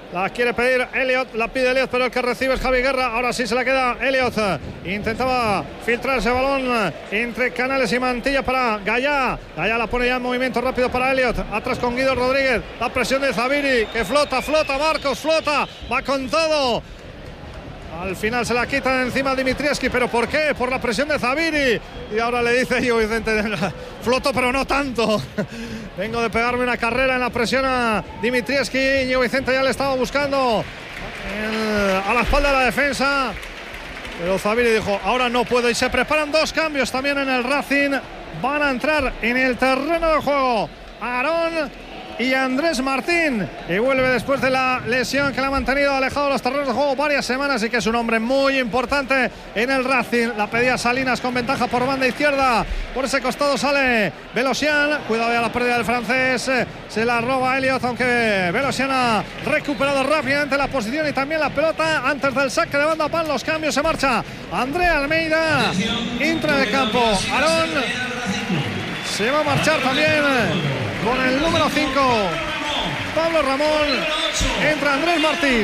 La quiere pedir Elliot, la pide Elliot, pero el que recibe es Javi Guerra. Ahora sí se la queda Elliot. Intentaba filtrar ese balón entre Canales y Mantilla para Gallá. Gallá la pone ya en movimiento rápido para Elliot. Atrás con Guido Rodríguez. La presión de Zaviri, que flota, Marcos, flota. Va con todo. Al final se la quitan encima Dimitrievski, pero ¿por qué? Por la presión de Zaviri. Y ahora le dice yo, Vicente, floto pero no tanto. Vengo de pegarme una carrera en la presión a Dimitrievski. Íñigo Vicente ya le estaba buscando a la espalda de la defensa. Pero Zaviri dijo, ahora no puedo. Y se preparan 2 cambios también en el Racing. Van a entrar en el terreno de juego Aarón y Andrés Martín, y vuelve después de la lesión que le ha mantenido alejado de los terrenos de juego varias semanas y que es un hombre muy importante en el Racing. La pedía Salinas con ventaja por banda izquierda. Por ese costado sale Velosian. Cuidado ya la pérdida del francés. Se la roba Elliot, aunque Velosian ha recuperado rápidamente la posición y también la pelota antes del saque de banda. Pan los cambios, se marcha Andrea Almeida. Entra en el campo Aarón. Se va a marchar también con el número 5 Pablo Ramón. Entra Andrés Martín.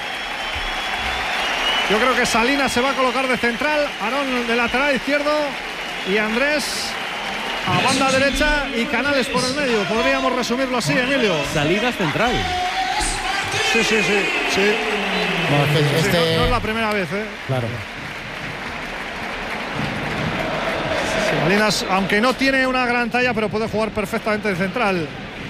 Yo creo que Salinas se va a colocar de central, Aarón de lateral izquierdo y Andrés a banda derecha y Canales por el medio. Podríamos resumirlo así, Emilio. Salinas central. Sí. No, no es la primera vez, ¿eh? Claro. Salinas, aunque no tiene una gran talla, pero puede jugar perfectamente de central.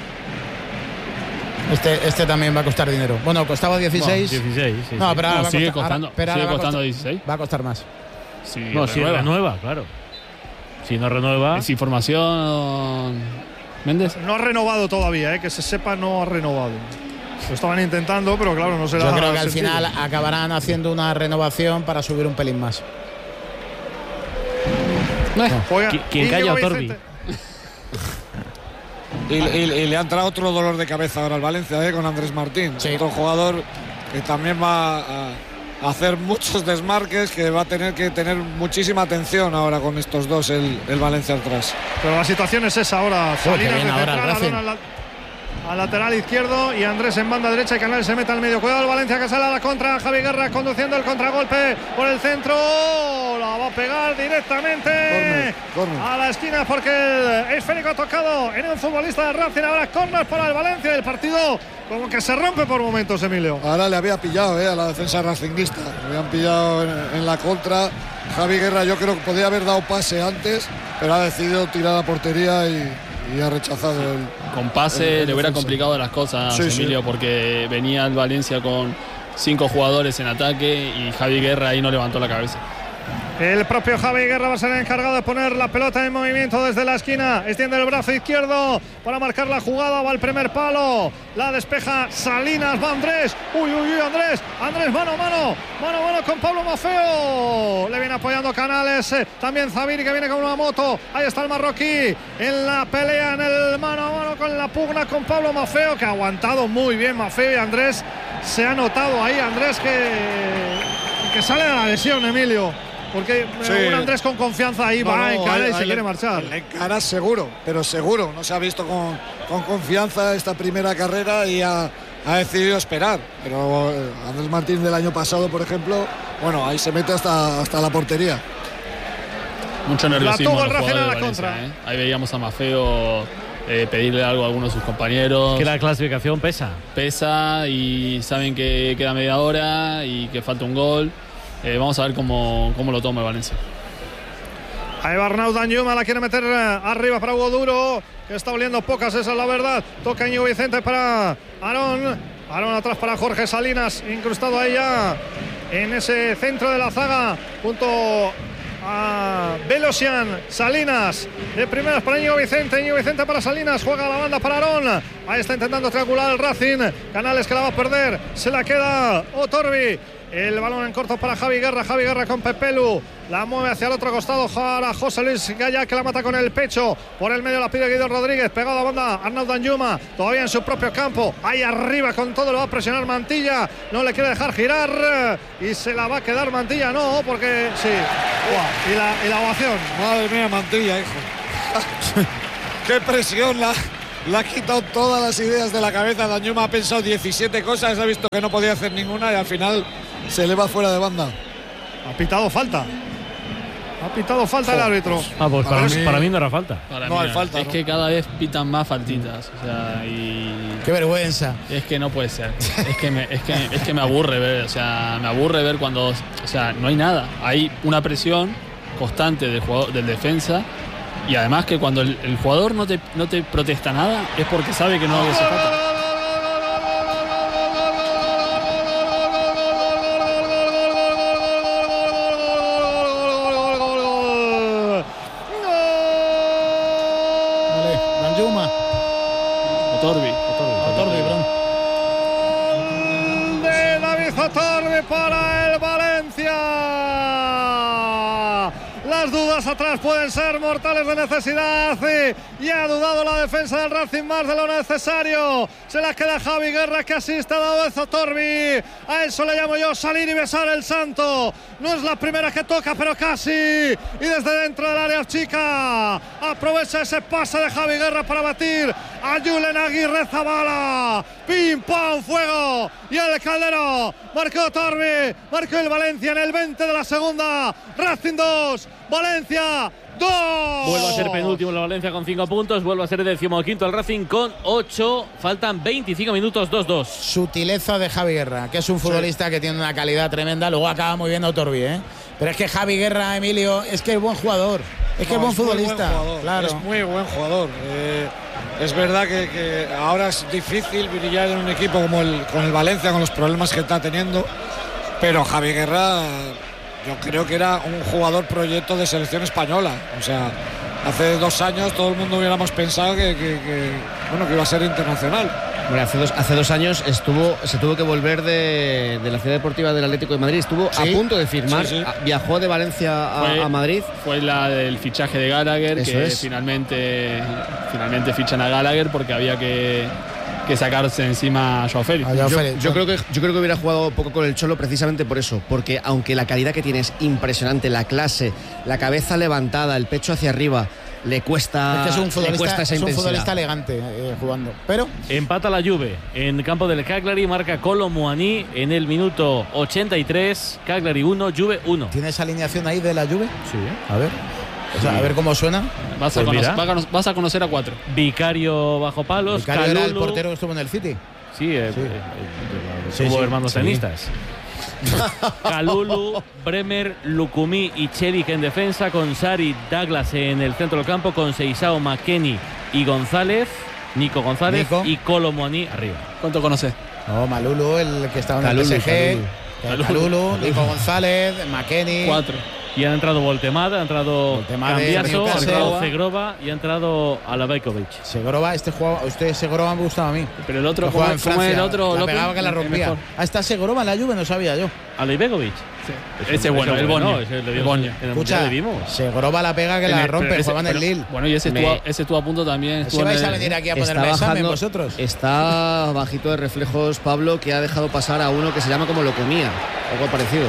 Este también va a costar dinero. Bueno, costaba 16. Bueno, 16, sí. No, pero ahora sigue costando, sigue costando 16. Va a costar más. Sí, no, si renueva, claro. Si no renueva. ¿Es información, Méndez? No ha renovado todavía, que se sepa, no ha renovado. Lo estaban intentando, pero claro, no se le ha Yo creo que al sentido. final acabarán haciendo una renovación para subir un pelín más. ¿Quién calla a Torbi? Y le ha entrado otro dolor de cabeza ahora al Valencia, con Andrés Martín. Sí. Otro jugador que también va a hacer muchos desmarques, que va a tener que tener muchísima atención ahora con estos dos, el Valencia atrás. Pero la situación es esa ahora. Salinas de ahora central, al lateral izquierdo y Andrés en banda derecha y Canales se mete al medio. Cuidado el Valencia que sale a la contra. Javi Guerra conduciendo el contragolpe por el centro. La va a pegar directamente Corner. a la esquina porque el esférico ha tocado en un futbolista de Racing. Ahora córner para el Valencia. El partido como que se rompe por momentos, Emilio. Ahora le había pillado a la defensa racinguista. Le habían pillado en la contra. Javi Guerra yo creo que podía haber dado pase antes, pero ha decidido tirar a la portería y ha rechazado con pase le hubiera defensa. complicado las cosas, Sí, Emilio, porque venía el Valencia con 5 jugadores en ataque y Javi Guerra ahí no levantó la cabeza. El propio Javi Guerra va a ser el encargado de poner la pelota en movimiento desde la esquina. Extiende el brazo izquierdo para marcar la jugada. Va al primer palo. La despeja Salinas. Va Andrés. Uy, Andrés. Andrés, mano a mano con Pablo Maffeo. Le viene apoyando Canales. También Zaviri, que viene con una moto. Ahí está el marroquí en la pelea, en el mano a mano con la pugna con Pablo Maffeo, que ha aguantado muy bien Maffeo. Y Andrés, se ha notado ahí Andrés que sale de la lesión, Emilio. Porque un Andrés con confianza ahí va a encarar y se quiere marchar. Le encara seguro, pero seguro. No se ha visto con confianza esta primera carrera y ha decidido esperar. Pero Andrés Martín del año pasado, por ejemplo, ahí se mete hasta la portería. Mucho nerviosismo. La tuvo el los Racing jugadores a la de Valencia, contra. Ahí veíamos a Maffeo pedirle algo a algunos de sus compañeros. Que la clasificación pesa. Pesa y saben que queda media hora y que falta un gol. Vamos a ver cómo lo toma el Valencia. Ahí va Arnaud Danjuma, la quiere meter arriba para Hugo Duro, que está oliendo pocas, esa es la verdad. Toca Íñigo Vicente para Aarón. Aarón atrás para Jorge Salinas, incrustado ahí ya en ese centro de la zaga, junto a Velosian. Salinas de primeras para Íñigo Vicente para Salinas, juega a la banda para Aarón. Ahí está intentando triangular el Racing. Canales, que la va a perder, se la queda Otorbi. El balón en corto para Javi Guerra con Pepelu. La mueve hacia el otro costado para José Luis Gallá, que la mata con el pecho. Por el medio la pide Guido Rodríguez. Pegado a la banda Arnaud Danjuma. Todavía en su propio campo. Ahí arriba con todo lo va a presionar Mantilla. No le quiere dejar girar. Y se la va a quedar Mantilla. No, porque sí. Y la ovación. Madre mía, Mantilla, hijo. Qué presión le ha quitado todas las ideas de la cabeza. Danjuma ha pensado 17 cosas, ha visto que no podía hacer ninguna y al final se le va fuera de banda. Ha pitado falta. El árbitro. Pues para mí no era falta. No hay falta. Es que cada vez pitan más faltitas. O sea, qué vergüenza. Es que no puede ser. Es que me aburre ver. O sea, me aburre ver cuando. O sea, no hay nada. Hay una presión constante del defensa. Y además que cuando el jugador no te protesta nada es porque sabe que no había esa falta. De David Otorbi para el Valencia. Las dudas atrás pueden ser mortales de necesidad y ha dudado la defensa del Racing más de lo necesario. Se la queda Javi Guerra, que asiste a David Otorbi. A eso le llamo yo salir y besar el santo. No es la primera que toca, pero casi. Y desde dentro del área chica aprovecha ese pase de Javi Guerra para batir a Julen Aguirre Zabala. Pim, pam, fuego. Y el Caldero marcó Otorbi, marcó el Valencia en el 20 de la segunda. Racing 2, Valencia 2. Vuelve a ser penúltimo la Valencia con 5 puntos. Vuelve a ser 15º el Racing con 8. Faltan 25 minutos, 2-2. Sutileza de Javi Guerra, que es un futbolista que tiene una calidad tremenda. Luego acaba muy bien Otorbi, ¿eh? Pero es que Javi Guerra, Emilio, es que es buen jugador. Es que es buen futbolista. Claro. Es muy buen jugador. Es verdad que ahora es difícil brillar en un equipo como con el Valencia, con los problemas que está teniendo. Pero Javi Guerra, yo creo que era un jugador proyecto de selección española. O sea, hace 2 años todo el mundo hubiéramos pensado que iba a ser internacional. Bueno, hace 2 años se tuvo que volver de la ciudad deportiva del Atlético de Madrid. Estuvo a punto de firmar. Sí. Viajó de Valencia a Madrid. Fue la del fichaje de Gallagher. Eso que es. Finalmente fichan a Gallagher porque había que sacarse encima a Joao Félix. Yo creo que hubiera jugado poco con el Cholo precisamente por eso, porque aunque la calidad que tiene es impresionante, la clase, la cabeza levantada, el pecho hacia arriba, le cuesta esa intensidad. Es un futbolista elegante jugando. Pero empata la Juve en campo del Cagliari, marca Kolo Muani en el minuto 83. Cagliari 1, Juve 1. ¿Tienes alineación ahí de la Juve? Sí. A ver. O sea, a ver cómo suena. Vas a conocer a 4. Vicario bajo palos. Vicario era el portero que estuvo en el City. Sí, tuvo hermanos tenistas. Kalulu, Bremer, Lukumi y Chelik en defensa, con Sari, Douglas en el centro del campo, con Seisao, McKennie y Nico González y Kolo Muani arriba. ¿Cuánto conoces? No, Malulu, el que estaba en el PSG. Kalulu, Nico González, McKennie. 4. Y han entrado Voltemada, ha entrado Cambiaso, ha entrado Segrova y ha entrado Alabajkovic. Segrova, Segrova me gustaba a mí. Pero el otro, jugaba en Francia, el otro la pegaba que la rompía. Está Segrova en la Juve, no sabía yo. Alabajkovic. Sí. Ese bueno, el Boña. Escucha, Segrova la pega que la rompe, juega en el Lille. Bueno, y ese estuvo a punto también. Si vais a venir aquí a ponerme examen vosotros. Está bajito de reflejos Pablo, que ha dejado pasar a uno que se llama como Locomía, algo parecido.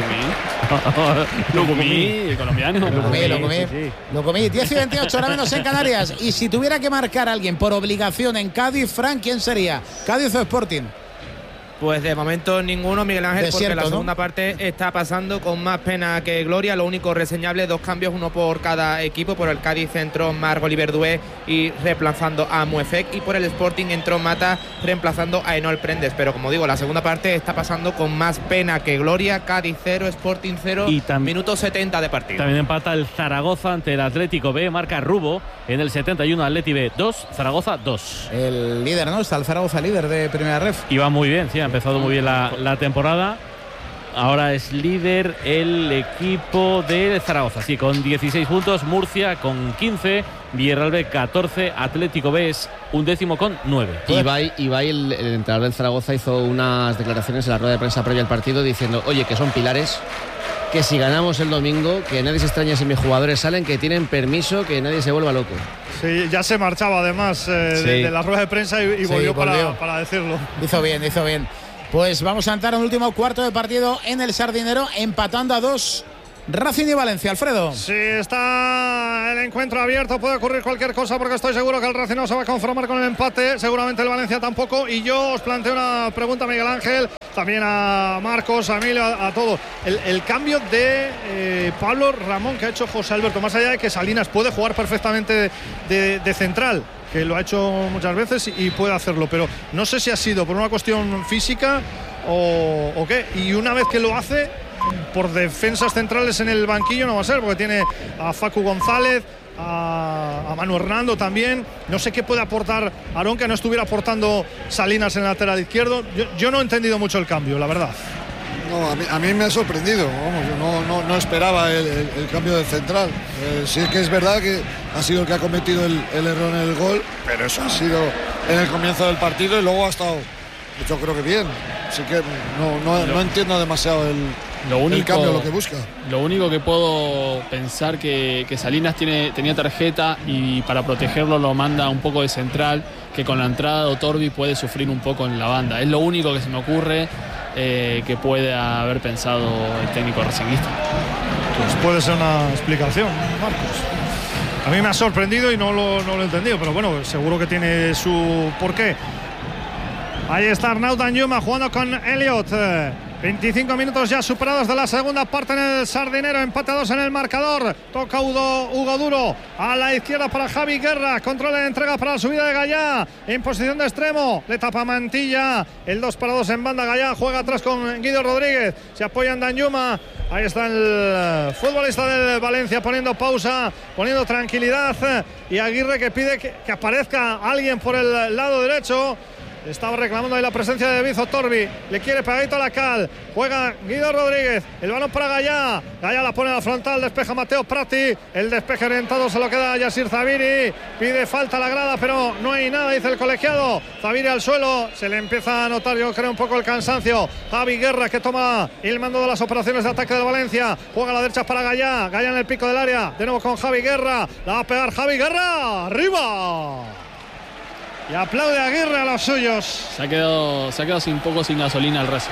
Locomí, el colombiano. Locomí. 10 y 28, ahora menos en Canarias. Y si tuviera que marcar a alguien por obligación en Cádiz, Frank, ¿quién sería? ¿Cádiz o Sporting? Pues de momento ninguno, Miguel Ángel, Desierto, porque la ¿no? segunda parte está pasando con más pena que gloria. Lo único reseñable, 2 cambios, uno por cada equipo. Por el Cádiz entró Marc Oliver Doué y reemplazando a Muefek, y por el Sporting entró Mata reemplazando a Enol Prendes. Pero como digo, la segunda parte está pasando con más pena que gloria. Cádiz 0, Sporting 0, minuto 70 de partido. También empata el Zaragoza ante el Atlético B, marca Rubo en el 71, Atleti B 2, Zaragoza 2. El líder, ¿no? Está el Zaragoza líder de Primera Ref. Y va muy bien, sí, ha empezado muy bien la temporada. Ahora es líder el equipo de Zaragoza, sí, con 16 puntos, Murcia con 15, Villarreal B 14, Atlético B es 11º con 9. Ibai, el entrenador del Zaragoza, hizo unas declaraciones en la rueda de prensa previa al partido diciendo, oye, que son pilares, que si ganamos el domingo, que nadie se extraña si mis jugadores salen, que tienen permiso, que nadie se vuelva loco. Sí, ya se marchaba además de la rueda de prensa y volvió para decirlo. Hizo bien. Pues vamos a entrar en un último cuarto de partido en el Sardinero, empatando a 2 Racing y Valencia, Alfredo. Si está el encuentro abierto, puede ocurrir cualquier cosa, porque estoy seguro que el Racing no se va a conformar con el empate, seguramente el Valencia tampoco. Y yo os planteo una pregunta, Miguel Ángel, también a Marcos, a Emilio, a todos. El cambio de Pablo Ramón que ha hecho José Alberto, más allá de que Salinas puede jugar perfectamente de central, que lo ha hecho muchas veces y puede hacerlo, pero no sé si ha sido por una cuestión física o qué. Y una vez que lo hace, por defensas centrales en el banquillo no va a ser, porque tiene a Facu González, a Manu Hernando también. No sé qué puede aportar Aarón, que no estuviera aportando Salinas en el lateral izquierdo. Yo no he entendido mucho el cambio, la verdad. No, a mí me ha sorprendido. Vamos, yo no esperaba el cambio de central. Sí que es verdad que ha sido el que ha cometido el error en el gol, pero eso ha sido en el comienzo del partido y luego ha estado, yo creo que bien. Así que no entiendo demasiado el cambio, lo que busca. Lo único que puedo pensar que Salinas tenía tarjeta y para protegerlo lo manda un poco de central, que con la entrada de Otorbi puede sufrir un poco en la banda. Es lo único que se me ocurre que puede haber pensado el técnico racinguista. Pues puede ser una explicación, Marcos. A mí me ha sorprendido y no lo he entendido, pero bueno, seguro que tiene su porqué. Ahí está Arnaud Danjuma jugando con Elliot. 25 minutos ya superados de la segunda parte en el Sardinero. Empate a 2 en el marcador. Toca Hugo Duro a la izquierda para Javi Guerra. Control de entrega para la subida de Gallá. En posición de extremo. Le tapa Mantilla. El 2-2 en banda. Gallá juega atrás con Guido Rodríguez. Se apoya en Danjuma. Ahí está el futbolista del Valencia poniendo pausa, poniendo tranquilidad. Y Aguirre que pide que aparezca alguien por el lado derecho. Estaba reclamando ahí la presencia de Vizo Torbi. Le quiere pegadito a la cal. Juega Guido Rodríguez. El balón para Gallá. Gallá la pone a la frontal. Despeja Mateo Prati. El despeje orientado se lo queda a Yasir Zaviri. Pide falta a la grada, pero no hay nada, dice el colegiado. Zaviri al suelo. Se le empieza a notar, yo creo, un poco el cansancio. Javi Guerra, que toma el mando de las operaciones de ataque del Valencia. Juega a la derecha para Gallá. Gallá en el pico del área. De nuevo con Javi Guerra. La va a pegar Javi Guerra. ¡Arriba! Y aplaude a Aguirre a los suyos. Se ha quedado un poco sin gasolina el Racing,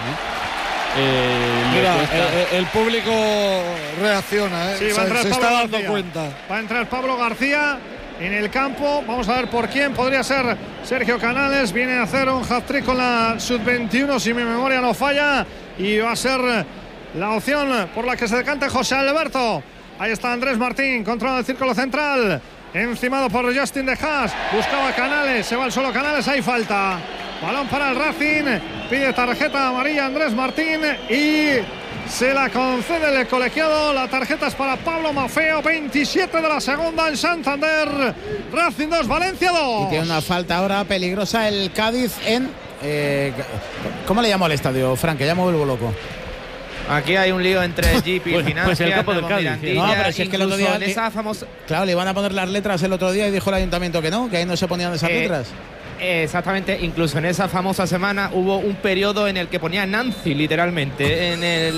Mira, el público reacciona, Sí, va a entrar se Pablo está dando García. cuenta. Va a entrar Pablo García en el campo. Vamos a ver por quién. Podría ser Sergio Canales. Viene a hacer un hat-trick con la sub-21, si mi memoria no falla. Y va a ser la opción por la que se decante José Alberto. Ahí está Andrés Martín, controla el círculo central. Encimado por Justin de Haas. Buscaba Canales. Se va al suelo Canales. Hay falta. Balón para el Racing. Pide tarjeta amarilla Andrés Martín. Y se la concede el colegiado. La tarjeta es para Pablo Maffeo. 27 de la segunda en Santander. Racing 2, Valencia 2. Y tiene una falta ahora peligrosa el Cádiz en... ¿cómo le llamo al estadio, Frank? Que ya me vuelvo loco. Aquí hay un lío entre Jeep y Financial. Pues el campo del Cádiz. No, pero si es que el otro día... en esa famosa... Claro, le iban a poner las letras el otro día y dijo el ayuntamiento que no, que ahí no se ponían esas letras. Exactamente, incluso en esa famosa semana hubo un periodo en el que ponía Nancy, literalmente,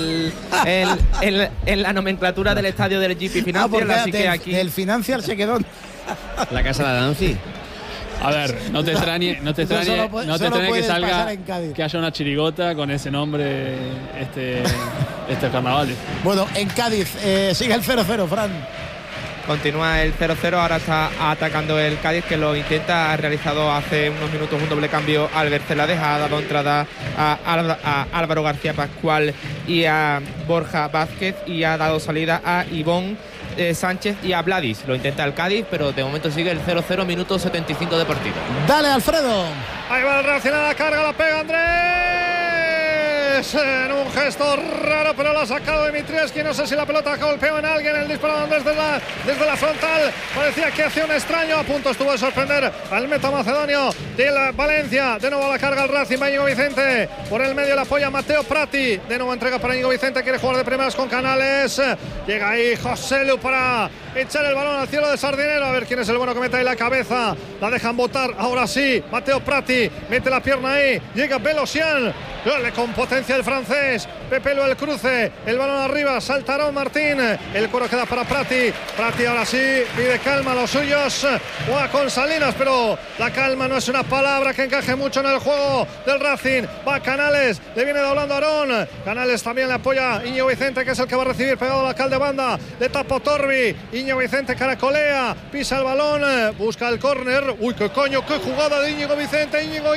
en la nomenclatura del estadio del Jeep y Financial. Así que aquí... El Financial se quedó... La casa de la Nancy. A ver, no te extrañe que salga, que haya una chirigota con ese nombre este carnaval. Bueno, en Cádiz sigue el 0-0, Fran. Continúa el 0-0, ahora está atacando el Cádiz, que lo intenta. Ha realizado hace unos minutos un doble cambio. Albert Celades ha dado entrada a Álvaro García Pascual y a Borja Vázquez, y ha dado salida a Ivón Sánchez y a Vladis. Lo intenta el Cádiz, pero de momento sigue el 0-0, minuto 75 de partido. Dale, Alfredo. Ahí va el Racing a la carga, la pega Andrés en un gesto raro, pero lo ha sacado Dimitrievski. No sé si la pelota golpeó en alguien. El disparo de Andrés desde la frontal parecía que hacía un extraño. A punto estuvo de sorprender al meta macedonio de la Valencia. De nuevo a la carga el Racing, va Íñigo Vicente por el medio, la apoya Mateo Prati. De nuevo entrega para Íñigo Vicente, quiere jugar de primeras con Canales. Llega ahí José Lu para echar el balón al cielo de Sardinero. A ver quién es el bueno que mete ahí la cabeza. La dejan botar, ahora sí. Mateo Prati mete la pierna ahí. Llega Belosian. Gole con potencia el francés. Pepelo el cruce. El balón arriba. Saltará Martín. El cuero queda para Prati. Prati ahora sí pide calma a los suyos. Juega con Salinas, pero la calma no es una palabra que encaje mucho en el juego del Racing. Va Canales. Le viene doblando Aarón. Canales también le apoya Íñigo Vicente, que es el que va a recibir pegado a la cal de banda. Le tapa Torbi. Íñigo Vicente caracolea. Pisa el balón. Busca el córner. Uy, qué coño, qué jugada de Íñigo Vicente. Íñigo.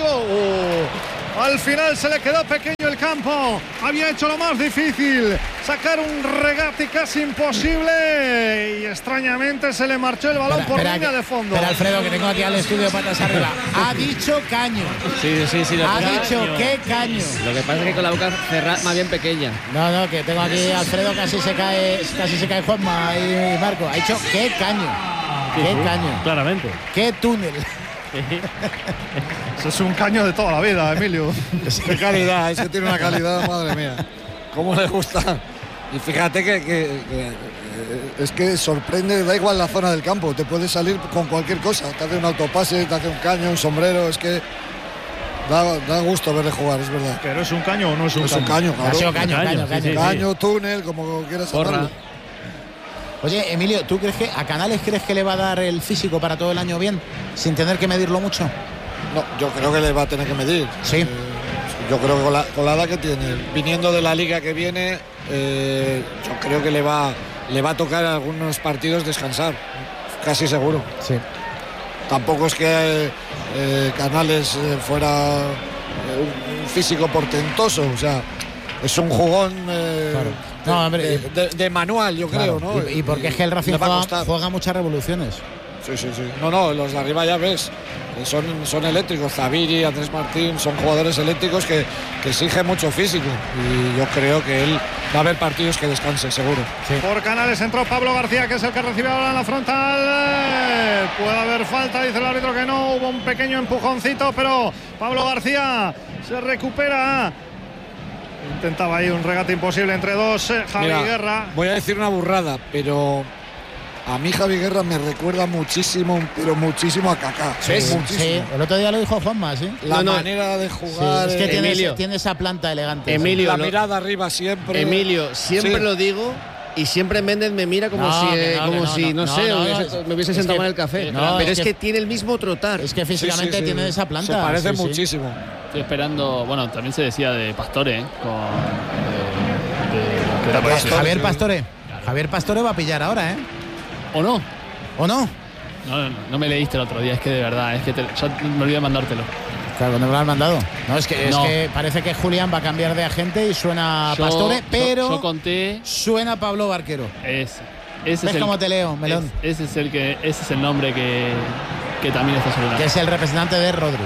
Al final se le quedó pequeño el campo. Había hecho lo más difícil, sacar un regate casi imposible, y extrañamente se le marchó el balón por línea de fondo. Pero Alfredo, que tengo aquí al estudio patas arriba, ha dicho caño. Sí. Ha dicho qué caño. Lo que pasa es que con la boca cerrada, más bien pequeña. No, que tengo aquí a Alfredo, casi se cae Juanma y Marco. Ha dicho qué caño. Qué caño. Claramente. Qué túnel. Eso es un caño de toda la vida, Emilio. Qué calidad, ese tiene una calidad, madre mía. Cómo le gusta. Y fíjate que es que sorprende, da igual la zona del campo, te puedes salir con cualquier cosa. Te hace un autopase, te hace un caño, un sombrero, es que da gusto verle jugar, es verdad. ¿Pero es un caño o no es un caño? Es un caño, claro. Ha sido caño. Caño, túnel, como quieras llamarlo. Oye, Emilio, ¿tú crees que a Canales que le va a dar el físico para todo el año bien, sin tener que medirlo mucho? No, yo creo que le va a tener que medir. Sí. Yo creo que con la edad que tiene, viniendo de la liga que viene, yo creo que le va a tocar algunos partidos descansar, casi seguro. Sí. Tampoco es que Canales fuera un físico portentoso, o sea, es un jugón de manual, yo creo, claro, ¿no? Y porque es que el Racing juega muchas revoluciones. Sí. No, los de arriba ya ves, son eléctricos. Zaviri, Andrés Martín, son jugadores eléctricos que exigen mucho físico. Y yo creo que él va a haber partidos que descanse, seguro. Sí. Por Canales entró Pablo García, que es el que recibe ahora en la frontal. Puede haber falta, dice el árbitro que no. Hubo un pequeño empujoncito, pero Pablo García se recupera. Intentaba ahí un regate imposible entre dos. Javi Guerra. Voy a decir una burrada, pero a mí Javi Guerra me recuerda muchísimo, pero muchísimo a Kaká. Sí, el otro día lo dijo Juanma, ¿sí? La manera de jugar. Sí, es que tiene esa planta elegante. Emilio, la mirada arriba siempre. Emilio, siempre lo digo. Y siempre Méndez me mira como si me hubiese sentado mal el café. Pero es que tiene el mismo trotar. Es que físicamente tiene esa planta. Se parece muchísimo. Estoy esperando, bueno, también se decía de Pastore, Javier Pastore. Javier Pastore va a pillar ahora, ¿eh? ¿O no? No me leíste el otro día, es que de verdad, es que ya me olvidé de mandártelo. Claro, no me lo has mandado. No, es que parece que Julián va a cambiar de agente y suena Pastore, pero yo conté, suena Pablo Barquero. Ese ¿Ves es cómo te leo, Melón? Ese es el nombre que también está sonando. Que es el representante de Rodri.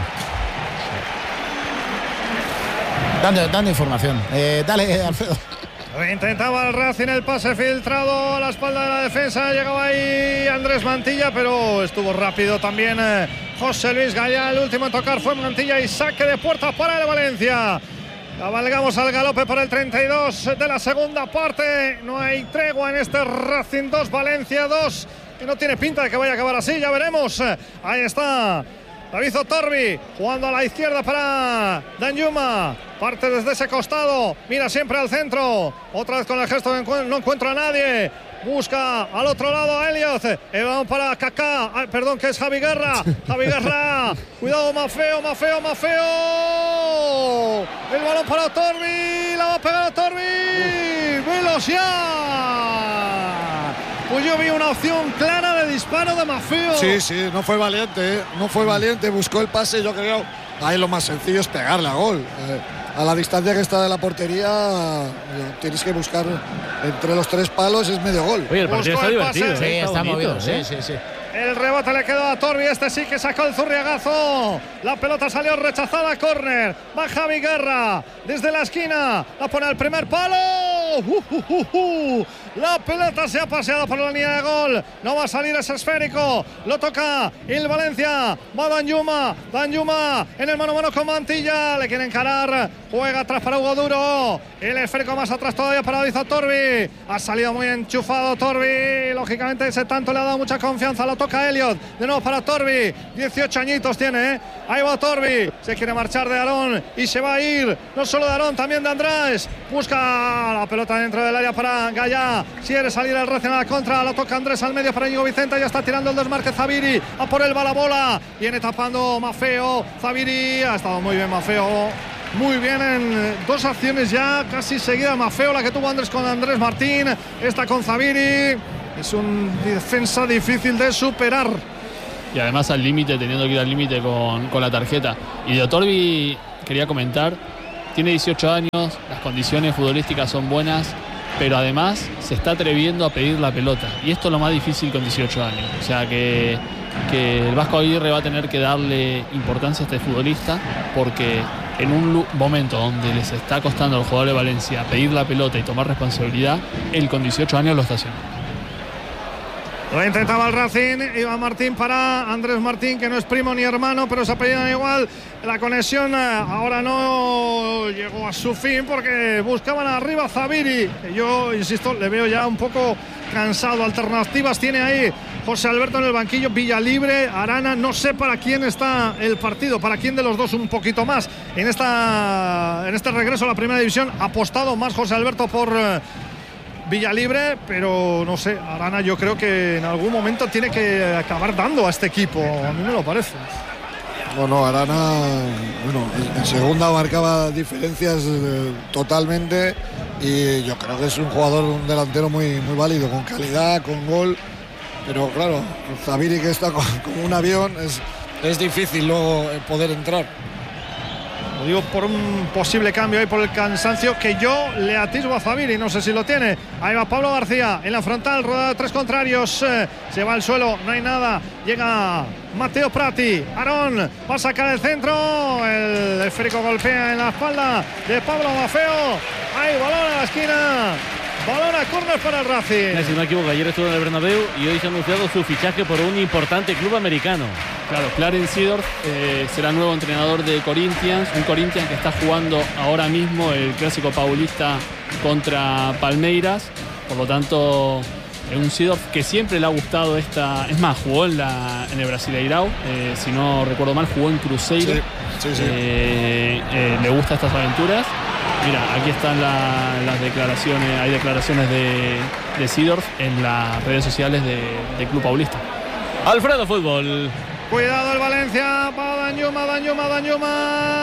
Dando información. Dale, Alfredo. Intentaba el Racing el pase filtrado a la espalda de la defensa. Llegaba ahí Andrés Mantilla, pero estuvo rápido también José Luis Gallá. El último en tocar fue Mantilla y saque de puerta para el Valencia. Cabalgamos al galope por el 32 de la segunda parte. No hay tregua en este Racing 2, Valencia 2. Que no tiene pinta de que vaya a acabar así, ya veremos. Ahí está David Torbi jugando a la izquierda para Danjuma. Parte desde ese costado, mira siempre al centro. Otra vez con el gesto de no encuentra a nadie. Busca al otro lado a Elliot. El balón para Kaká. Perdón, que es Javi Guerra. Javi Guerra. Cuidado, Mafeo. El balón para Torbi. La va a pegar a Torbi. ¡Velos ya! Pues yo vi una opción clara de disparo de Mafeo. Sí, no fue valiente, buscó el pase. Yo creo, ahí lo más sencillo es pegarle a gol. A la distancia que está de la portería, tienes que buscar entre los tres palos, es medio gol. Oye, el partido está divertido. Sí, está movido, sí. El rebote le quedó a Torbi, este sí que sacó el zurriagazo. La pelota salió rechazada, córner. Va Javi Guerra desde la esquina, la pone al primer palo. La pelota se ha paseado por la línea de gol. No va a salir ese esférico. Lo toca el Valencia. Va Danjuma en el mano a mano con Mantilla. Le quiere encarar juega atrás para Hugo Duro, el esférico más atrás todavía para David Torbi, ha salido muy enchufado Torbi, lógicamente ese tanto le ha dado mucha confianza, lo toca Elliot, de nuevo para Torbi, 18 añitos tiene, ahí va Torbi, se quiere marchar de Aarón y se va a ir, no solo de Aarón, también de Andrés, busca la pelota dentro del área para Gallá, quiere salir el Racing a la contra, lo toca Andrés al medio para Íñigo Vicente, ya está tirando el desmarque Zaviri, a por él va la bola, viene tapando Maffeo, Zaviri, ha estado muy bien Maffeo, muy bien en dos acciones ya casi seguidas Maffeo, la que tuvo Andrés con Andrés Martín, esta con Zaviri, es un defensa difícil de superar. Y además al límite, teniendo que ir al límite con la tarjeta. Y de Otorbi quería comentar, tiene 18 años, las condiciones futbolísticas son buenas, pero además se está atreviendo a pedir la pelota. Y esto es lo más difícil con 18 años. O sea que el Vasco Aguirre va a tener que darle importancia a este futbolista, porque en un momento donde les está costando al jugador de Valencia pedir la pelota y tomar responsabilidad, él con 18 años lo está haciendo. Lo intentaba el Racing, Iván Martín para Andrés Martín, que no es primo ni hermano, pero se apellidan igual. La conexión ahora no llegó a su fin porque buscaban arriba a Zaviri. Yo, insisto, le veo ya un poco cansado. Alternativas tiene ahí José Alberto en el banquillo, Villalibre, Arana. No sé para quién está el partido, para quién de los dos un poquito más. En este regreso a la primera división ha apostado más José Alberto por Villalibre, pero no sé, Arana yo creo que en algún momento tiene que acabar dando a este equipo, a mí me lo parece. Bueno, Arana, en segunda marcaba diferencias totalmente, y yo creo que es un jugador, un delantero muy válido, con calidad, con gol, pero claro, Zaviri, que está como un avión, es difícil luego poder entrar. Lo digo por un posible cambio ahí, por el cansancio que yo le atisbo a Zaviri, no sé si lo tiene. Ahí va Pablo García en la frontal, rodeado de tres contrarios, se va al suelo, no hay nada, llega Matteo Prati, Aarón va a sacar el centro, el esférico golpea en la espalda de Pablo Maffeo, hay balón a la esquina. Balón a córner para el Racing. Si no me equivoco, ayer estuvo en el Bernabéu y hoy se ha anunciado su fichaje por un importante club americano. Claro, Clarence Seedorf será nuevo entrenador de Corinthians, un Corinthians que está jugando ahora mismo el clásico paulista contra Palmeiras, por lo tanto un Seedorf que siempre le ha gustado esta, es más, jugó en el Brasileirão, si no recuerdo mal, jugó en Cruzeiro. Sí. Le gustan estas aventuras. Mira, aquí están las declaraciones, hay declaraciones de Seedorf en las redes sociales de Club Paulista. Alfredo Fútbol. Cuidado el Valencia, va Danjuma.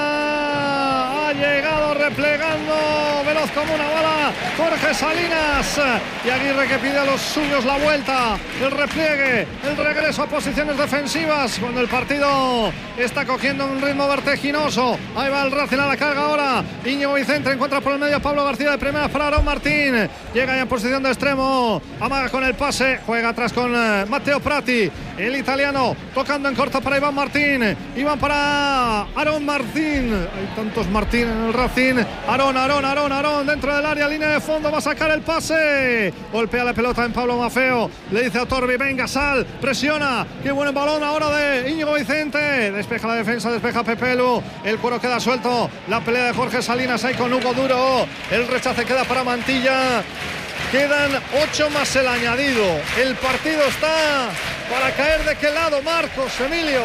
Ha llegado replegando, veloz como una bala, Jorge Salinas. Y Aguirre, que pide a los suyos la vuelta, el repliegue, el regreso a posiciones defensivas, cuando el partido está cogiendo un ritmo vertiginoso. Ahí va el Racing a la carga ahora. Íñigo Vicente encuentra por el medio a Pablo García de primera para Aarón Martín. Llega ya en posición de extremo, amaga con el pase, juega atrás con Matteo Prati, el italiano, tocando en corto para Iván Martín. Iván para Aarón Martín. Hay tantos Martín en el Racing. Aarón dentro del área, línea de fondo, va a sacar el pase. Golpea la pelota en Pablo Maffeo. Le dice a Torbi, venga, sal, presiona. Qué buen balón ahora de Íñigo Vicente. Despeja la defensa, despeja Pepelu. El cuero queda suelto. La pelea de Jorge Salinas ahí con Hugo Duro. El rechace queda para Mantilla. Quedan 8 más el añadido. El partido está para caer de qué lado, Marcos, Emilio.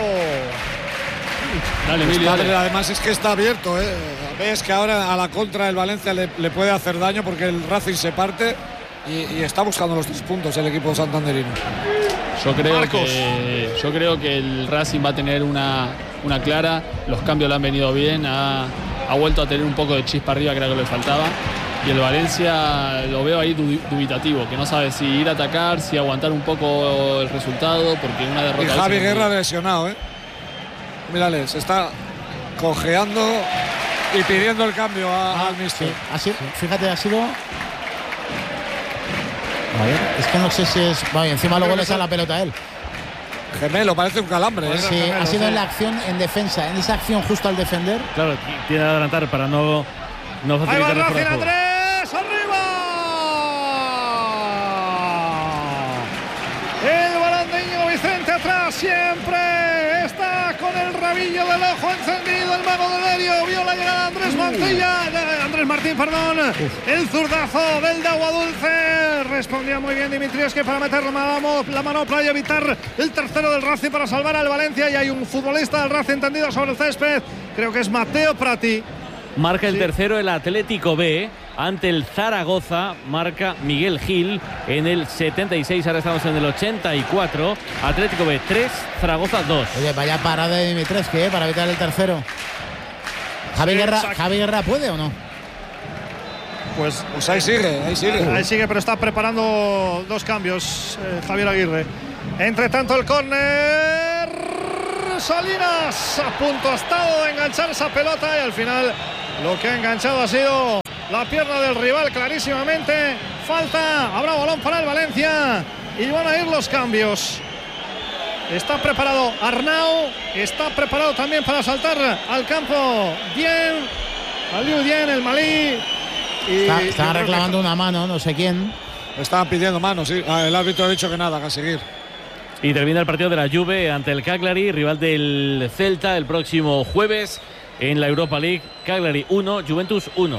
Dale, Emilio, dale. Además es que está abierto, ¿eh? Ves que ahora a la contra el Valencia le puede hacer daño, porque el Racing se parte y está buscando los 3 puntos el equipo santanderino. Yo creo que el Racing va a tener una clara. Los cambios le han venido bien, ha vuelto a tener un poco de chispa arriba, que era lo que le faltaba. Y el Valencia lo veo ahí dubitativo, que no sabe si ir a atacar, si aguantar un poco el resultado, porque una derrota... Y Javi Guerra lesionado, ¿eh? Mírale, se está cojeando y pidiendo el cambio al míster. Sí. Fíjate, ha sido... A ver, es que no sé si es... Bueno, encima luego le sale la pelota a él. Gemelo, parece un calambre, ¿eh? Sí, ha sido en la acción, en defensa, en esa acción justo al defender. Claro, tiene que adelantar para no facilitar. Ahí va el el Racing, juego. Andrés, arriba. El balón de Íñigo Vicente atrás, siempre está con el rabillo del ojo encendido el mago de Derio. Vio la llegada de Andrés Martín, el zurdazo del de agua dulce. Respondía muy bien Dimitrievski para meter la manopla y evitar el tercero del Racing para salvar al Valencia. Y hay un futbolista del Racing tendido sobre el césped, creo que es Mateo Prati. Marca el tercero el Atlético B ante el Zaragoza, marca Miguel Gil en el 76, ahora estamos en el 84. Atlético B 3, Zaragoza 2. Oye, vaya parada de Dimitrievski, para evitar el tercero. Javi Guerra puede o no? Pues ahí sigue, pero está preparando dos cambios Javier Aguirre. Entre tanto el córner, Salinas a punto ha estado de enganchar esa pelota y al final lo que ha enganchado ha sido la pierna del rival clarísimamente. Falta, habrá balón para el Valencia y van a ir los cambios. Está preparado Arnau, está preparado también para saltar al campo Aliou Dieng, el malí. Están reclamando una mano, no sé quién. Estaban pidiendo mano, sí. El árbitro ha dicho que nada, que a seguir. Y termina el partido de la Juve ante el Cagliari, rival del Celta, el próximo jueves en la Europa League. Cagliari 1, Juventus 1.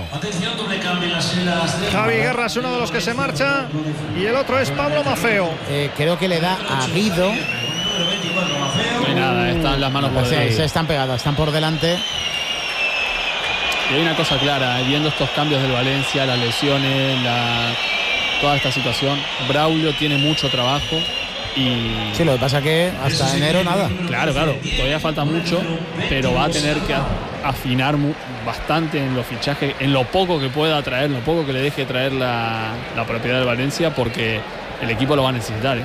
Javi Guerra es uno de los que se marcha y el otro es Pablo Maffeo. Creo que le da a Guido. No hay nada, están las manos por delante. Se están pegadas, están por delante. Y hay una cosa clara, viendo estos cambios del Valencia, las lesiones, toda esta situación, Braulio tiene mucho trabajo. Y sí, lo que pasa es que hasta enero nada. Claro, todavía falta mucho, pero va a tener que afinar bastante en los fichajes, en lo poco que pueda traer, lo poco que le deje traer la propiedad de Valencia, porque el equipo lo va a necesitar.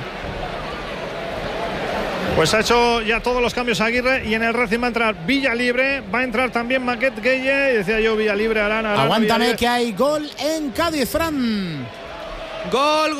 Pues ha hecho ya todos los cambios Aguirre y en el Racing va a entrar Villalibre, va a entrar también Maquet Gueye, y decía yo Villalibre, Arana. Aguántame que hay gol en Cádiz, Fran. Gol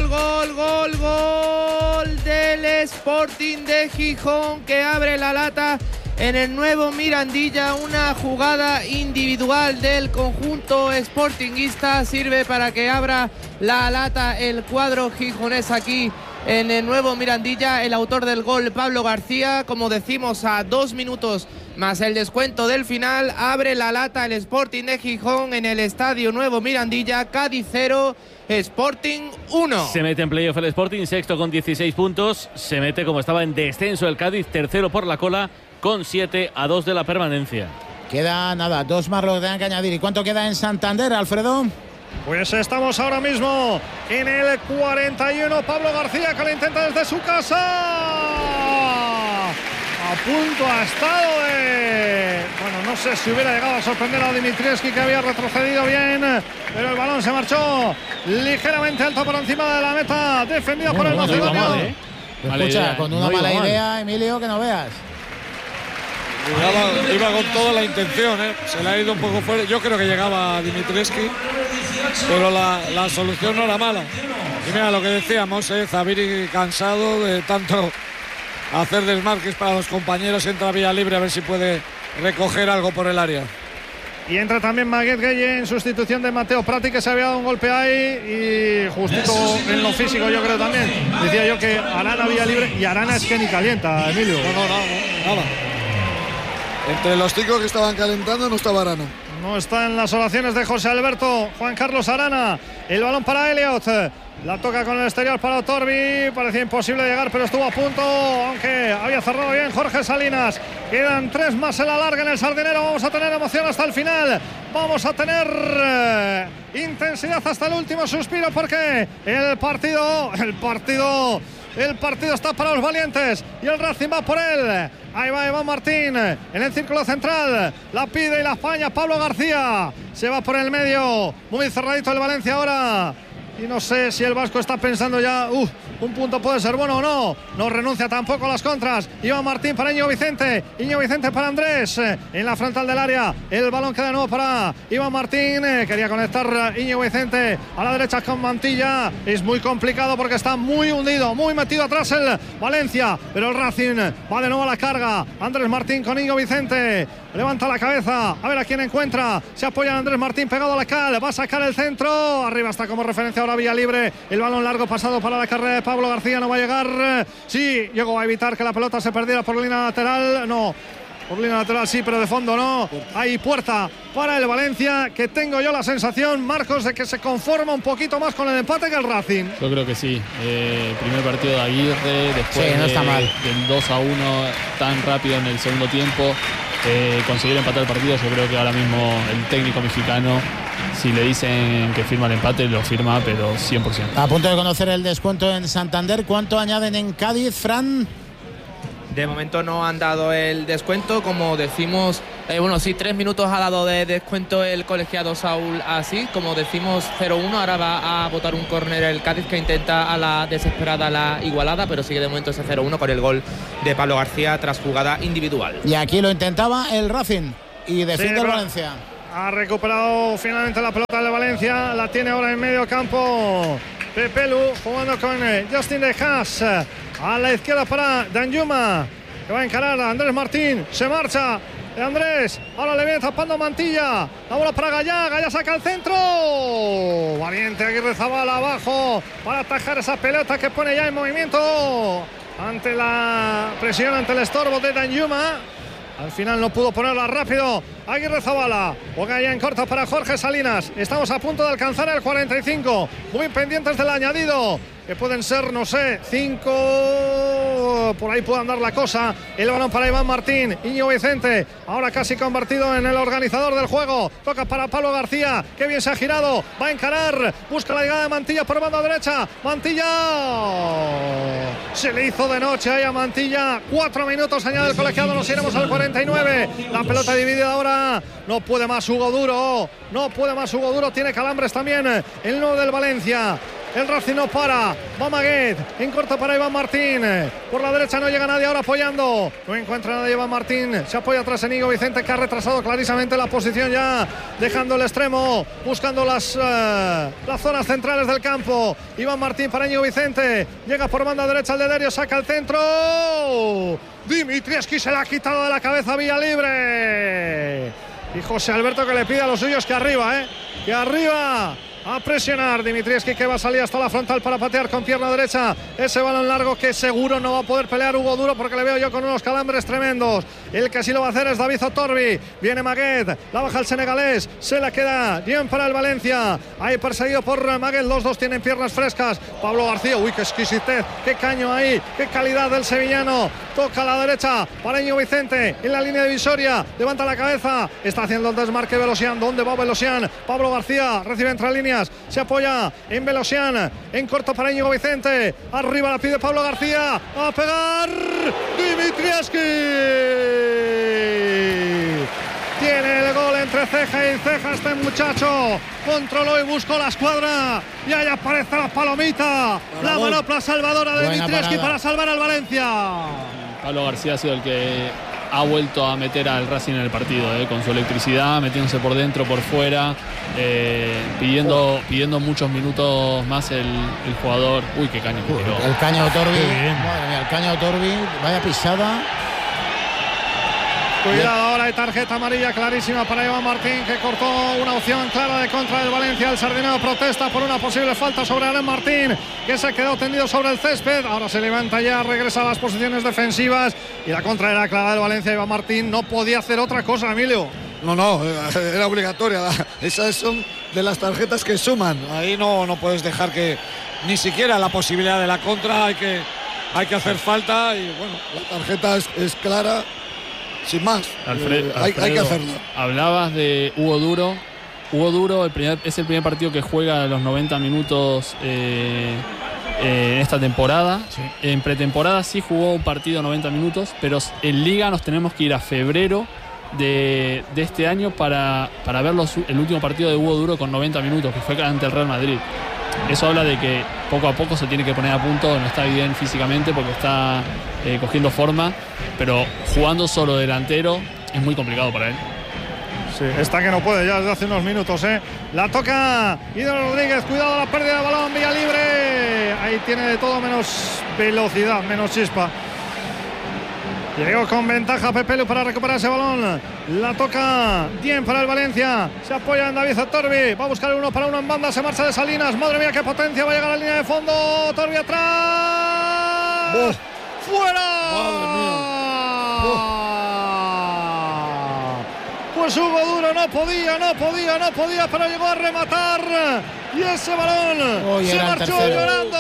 del Sporting de Gijón, que abre la lata en el nuevo Mirandilla. Una jugada individual del conjunto sportinguista sirve para que abra la lata el cuadro gijonés aquí en el nuevo Mirandilla. El autor del gol, Pablo García, como decimos, a 2 minutos más el descuento del final, abre la lata el Sporting de Gijón en el estadio Nuevo Mirandilla. Cádiz 0, Sporting 1. Se mete en playoff el Sporting, sexto con 16 puntos. Se mete, como estaba en descenso el Cádiz, tercero por la cola con 7 a 2 de la permanencia. Queda nada, 2 más lo que tengan que añadir. ¿Y cuánto queda en Santander, Alfredo? Pues estamos ahora mismo en el 41. Pablo García, que lo intenta desde su casa. A punto ha estado de... Bueno, no sé si hubiera llegado a sorprender a Dimitrievski, que había retrocedido bien, pero el balón se marchó ligeramente alto por encima de la meta, defendido por el macedonio. Escucha, con una mala idea, Emilio, que no veas. Iba con toda la intención, se le ha ido un poco fuera. Yo creo que llegaba a Dimitrievski, pero la solución no era mala. Y mira lo que decíamos, Zaviri cansado de tanto hacer desmarques para los compañeros. Entra Villalibre a ver si puede recoger algo por el área. Y entra también Maguet Gueye en sustitución de Mateo Prati, que se había dado un golpe ahí y justito en lo físico, yo creo también. Decía yo que Arana Villalibre, y Arana es que ni calienta, Emilio. No, nada. Entre los 5 que estaban calentando no estaba Arana. No está en las oraciones de José Alberto Juan Carlos Arana. El balón para Elliot. La toca con el exterior para Otorbi. Parecía imposible llegar, pero estuvo a punto, aunque había cerrado bien Jorge Salinas. Quedan 3 más en la larga en el Sardinero. Vamos a tener emoción hasta el final. Vamos a tener intensidad hasta el último suspiro, porque el partido está para los valientes y el Racing va por él. Ahí va Iván Martín en el círculo central. La pide y la España. Pablo García se va por el medio. Muy cerradito el Valencia ahora. Y no sé si el vasco está pensando ya, un punto puede ser bueno o no. No renuncia tampoco a las contras. Iván Martín para Íñigo Vicente. Íñigo Vicente para Andrés. En la frontal del área. El balón queda de nuevo para Iván Martín. Quería conectar Íñigo Vicente a la derecha con Mantilla. Es muy complicado porque está muy hundido, muy metido atrás el Valencia. Pero el Racing va de nuevo a la carga. Andrés Martín con Íñigo Vicente. Levanta la cabeza. A ver a quién encuentra. Se apoya en Andrés Martín pegado a la cal. Va a sacar el centro. Arriba está como referencia ahora Villalibre. El balón largo pasado para la carrera de Pablo García. No va a llegar. Sí, llegó a evitar que la pelota se perdiera por línea lateral. No. Por línea lateral sí, pero de fondo no. Hay puerta para el Valencia, que tengo yo la sensación, Marcos, de que se conforma un poquito más con el empate que el Racing. Yo creo que sí. Primer partido de Aguirre, después Sí, no está mal. del 2-1 tan rápido en el segundo tiempo, conseguir empatar el partido. Yo creo que ahora mismo el técnico mexicano, si le dicen que firma el empate, lo firma, pero 100%. A punto de conocer el descuento en Santander. ¿Cuánto añaden en Cádiz, Fran? De momento no han dado el descuento, como decimos, bueno, sí, 3 minutos ha dado de descuento el colegiado Saúl Así, como decimos 0-1, ahora va a botar un córner el Cádiz que intenta a la desesperada la igualada, pero sigue de momento ese 0-1 con el gol de Pablo García tras jugada individual. Y aquí lo intentaba el Racing y defiende el Valencia. Ha recuperado finalmente la pelota de Valencia, la tiene ahora en medio campo Pepelu, jugando con Justin de Haas. A la izquierda para Danjuma, que va a encarar a Andrés Martín. Se marcha de Andrés. Ahora le viene tapando Mantilla. La bola para Gallá. Gallá saca el centro. Valiente Aguirre Zabala abajo para atajar esa pelota que pone ya en movimiento ante la presión, ante el estorbo de Danjuma. Al final no pudo ponerla rápido Aguirre Zabala. Juega ya en corto para Jorge Salinas. Estamos a punto de alcanzar el 45. Muy pendientes del añadido, que pueden ser, no sé, 5. Por ahí puede andar la cosa. El balón para Iván Martín. Íñigo Vicente, ahora casi convertido en el organizador del juego. Toca para Pablo García. Qué bien se ha girado. Va a encarar. Busca la llegada de Mantilla por banda derecha. Mantilla. Se le hizo de noche ahí a Mantilla. 4 minutos añade el colegiado. Nos iremos al 49. La pelota dividida ahora. No puede más Hugo Duro. No puede más Hugo Duro. Tiene calambres también el 9 del Valencia. El Racing no para. Va Maguet. En corto para Iván Martín. Por la derecha no llega nadie ahora apoyando. No encuentra nadie Iván Martín. Se apoya atrás en Íñigo Vicente, que ha retrasado clarísamente la posición ya. Dejando el extremo. Buscando las zonas centrales del campo. Iván Martín para Íñigo Vicente. Llega por banda derecha el de Derio. Saca el centro. Dimitrievski se la ha quitado de la cabeza. Vía libre. Y José Alberto que le pide a los suyos que arriba, que arriba. A presionar Dimitrievski, que va a salir hasta la frontal para patear con pierna derecha ese balón largo que seguro no va a poder pelear Hugo Duro, porque le veo yo con unos calambres tremendos. El que sí lo va a hacer es David Otorbi. Viene Maguet, la baja el senegalés, se la queda bien para el Valencia. Ahí perseguido por Maguet, los dos tienen piernas frescas. Pablo García, uy, qué exquisitez, qué caño ahí, qué calidad del sevillano. Toca a la derecha para Íñigo Vicente en la línea divisoria, levanta la cabeza, está haciendo el desmarque Velosian. ¿Dónde va Velosian? Pablo García recibe entre líneas. Se apoya en Velosian, en corto para Íñigo Vicente, arriba la pide Pablo García, a pegar Dimitrievski, tiene el gol entre ceja y ceja este muchacho, controló y buscó la escuadra y ahí aparece la palomita, la manopla salvadora de Dimitrievski para salvar al Valencia. Pablo García ha sido el que ha vuelto a meter al Racing en el partido, con su electricidad, metiéndose por dentro, por fuera, pidiendo muchos minutos más el jugador. Uy, qué caño. El caño de Otorbi, madre mía, el caño de Otorbi, vaya pisada. Cuidado, ahora hay tarjeta amarilla clarísima para Iván Martín, que cortó una opción clara de contra del Valencia. El Sardinero protesta por una posible falta sobre Alain Martín, que se quedó tendido sobre el césped. Ahora se levanta ya, regresa a las posiciones defensivas y la contra era clara del Valencia. Iván Martín no podía hacer otra cosa, Emilio. No, era obligatoria. Esas son de las tarjetas que suman. Ahí no puedes dejar que ni siquiera la posibilidad de la contra. Hay que hacer falta y bueno, la tarjeta es clara. Sin más, Alfredo, hay que hacerlo. Hablabas de Hugo Duro. Hugo Duro es el primer partido que juega los 90 minutos en esta temporada. Sí. En pretemporada sí jugó un partido 90 minutos, pero en Liga nos tenemos que ir a febrero de este año para ver el último partido de Hugo Duro con 90 minutos, que fue ante el Real Madrid. Eso habla de que poco a poco se tiene que poner a punto, no está bien físicamente porque está cogiendo forma, pero jugando solo delantero es muy complicado para él. Sí, está que no puede ya desde hace unos minutos, La toca Ídolo Rodríguez, cuidado la pérdida de balón, vía libre. Ahí tiene de todo menos velocidad, menos chispa. Llegó con ventaja Pepelu para recuperar ese balón. La toca bien para el Valencia. Se apoya en David Otorbi. Va a buscar uno para uno en banda. Se marcha de Salinas. Madre mía, qué potencia. Va a llegar a la línea de fondo. Otorbi atrás. ¡Fuera! Madre mía. Pues Hugo Duro no podía, pero llegó a rematar. Y ese balón se marchó llorando.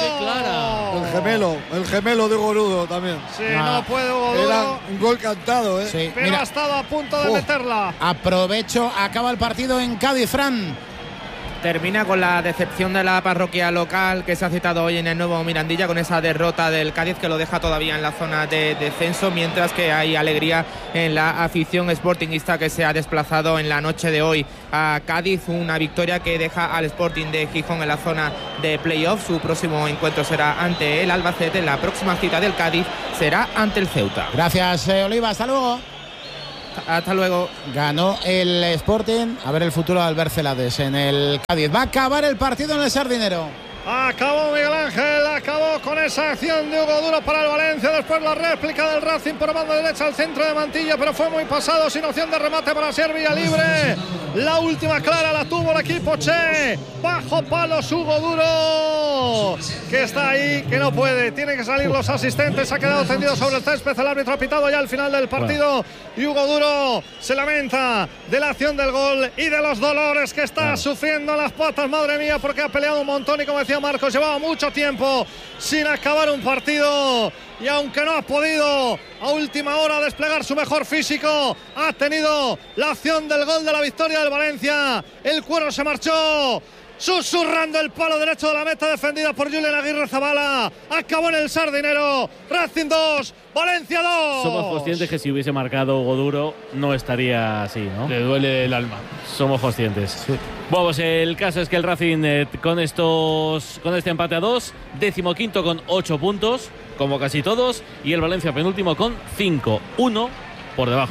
El gemelo de Hugo Duro también. Sí, no puede Hugo Duro. Era un gol cantado, ¿eh? Sí, pero ha estado a punto de meterla. Aprovecho, acaba el partido en Cádiz, Fran. Termina con la decepción de la parroquia local que se ha citado hoy en el nuevo Mirandilla, con esa derrota del Cádiz que lo deja todavía en la zona de descenso, mientras que hay alegría en la afición sportingista que se ha desplazado en la noche de hoy a Cádiz. Una victoria que deja al Sporting de Gijón en la zona de playoff. Su próximo encuentro será ante el Albacete. La próxima cita del Cádiz será ante el Ceuta. Gracias, Oliva. Hasta luego. Hasta luego. Ganó el Sporting. A ver el futuro de Albert Celades en el Cádiz. Va a acabar el partido en el Sardinero. Acabó Miguel Ángel, acabó con esa acción de Hugo Duro para el Valencia. Después la réplica del Racing por banda derecha al centro de Mantilla, pero fue muy pasado, sin opción de remate para ser vía libre. La última clara la tuvo el equipo Che. Bajo palos Hugo Duro, que está ahí, que no puede. Tienen que salir los asistentes. Ha quedado tendido sobre el césped. El árbitro ha pitado ya al final del partido. Y Hugo Duro se lamenta de la acción del gol y de los dolores que está sufriendo en las patas. Madre mía, porque ha peleado un montón y, como decía Marcos, llevaba mucho tiempo sin acabar un partido. Y aunque no ha podido a última hora desplegar su mejor físico, ha tenido la acción del gol de la victoria del Valencia. El cuero se marchó susurrando el palo derecho de la meta, defendida por Julen Aguirre Zabala. Acabó en el Sardinero. Racing 2, Valencia 2. Somos conscientes que si hubiese marcado Hugo Duro no estaría así, ¿no? Le duele el alma. Somos conscientes. Sí. Bueno, pues el caso es que el Racing con este empate a 2, 15º con 8 puntos, como casi todos, y el Valencia penúltimo con 5, 1 por debajo,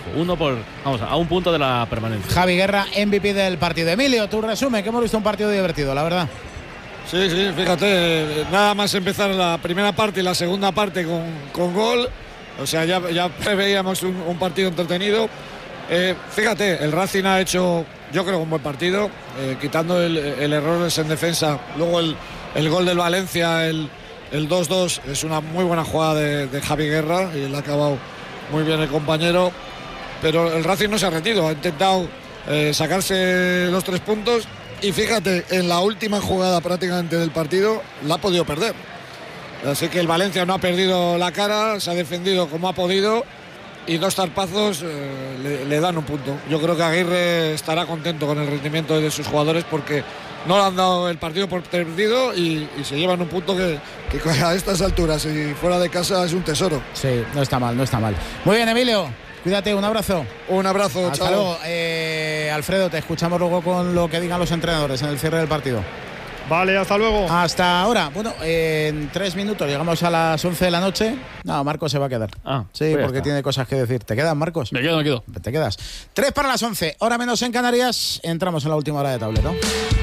a un punto de la permanencia. Javi Guerra, MVP del partido. Emilio, tu resumen, que hemos visto un partido divertido, la verdad. Sí, fíjate, nada más empezar la primera parte y la segunda parte con gol, o sea, ya preveíamos un partido entretenido. Fíjate, el Racing ha hecho, yo creo, un buen partido, quitando el error en defensa. Luego el gol del Valencia, el 2-2, es una muy buena jugada de Javi Guerra, y le ha acabado muy bien el compañero, pero el Racing no se ha rendido, ha intentado sacarse los 3 puntos, y fíjate, en la última jugada prácticamente del partido la ha podido perder. Así que el Valencia no ha perdido la cara, se ha defendido como ha podido, y 2 zarpazos le dan un punto. Yo creo que Aguirre estará contento con el rendimiento de sus jugadores, porque no le han dado el partido por perdido y se llevan un punto que a estas alturas y fuera de casa es un tesoro. Sí, no está mal. Muy bien, Emilio, cuídate, un abrazo. Un abrazo, hasta chao. Luego. Alfredo, te escuchamos luego con lo que digan los entrenadores en el cierre del partido. Vale, hasta luego. Hasta ahora. Bueno, en 3 minutos llegamos a las 11 de la noche. No, Marcos se va a quedar. Sí, pues porque tiene cosas que decir. ¿Te quedas, Marcos? Me quedo. Te quedas. 3 para las 11, hora menos en Canarias. Entramos en la última hora de tablero.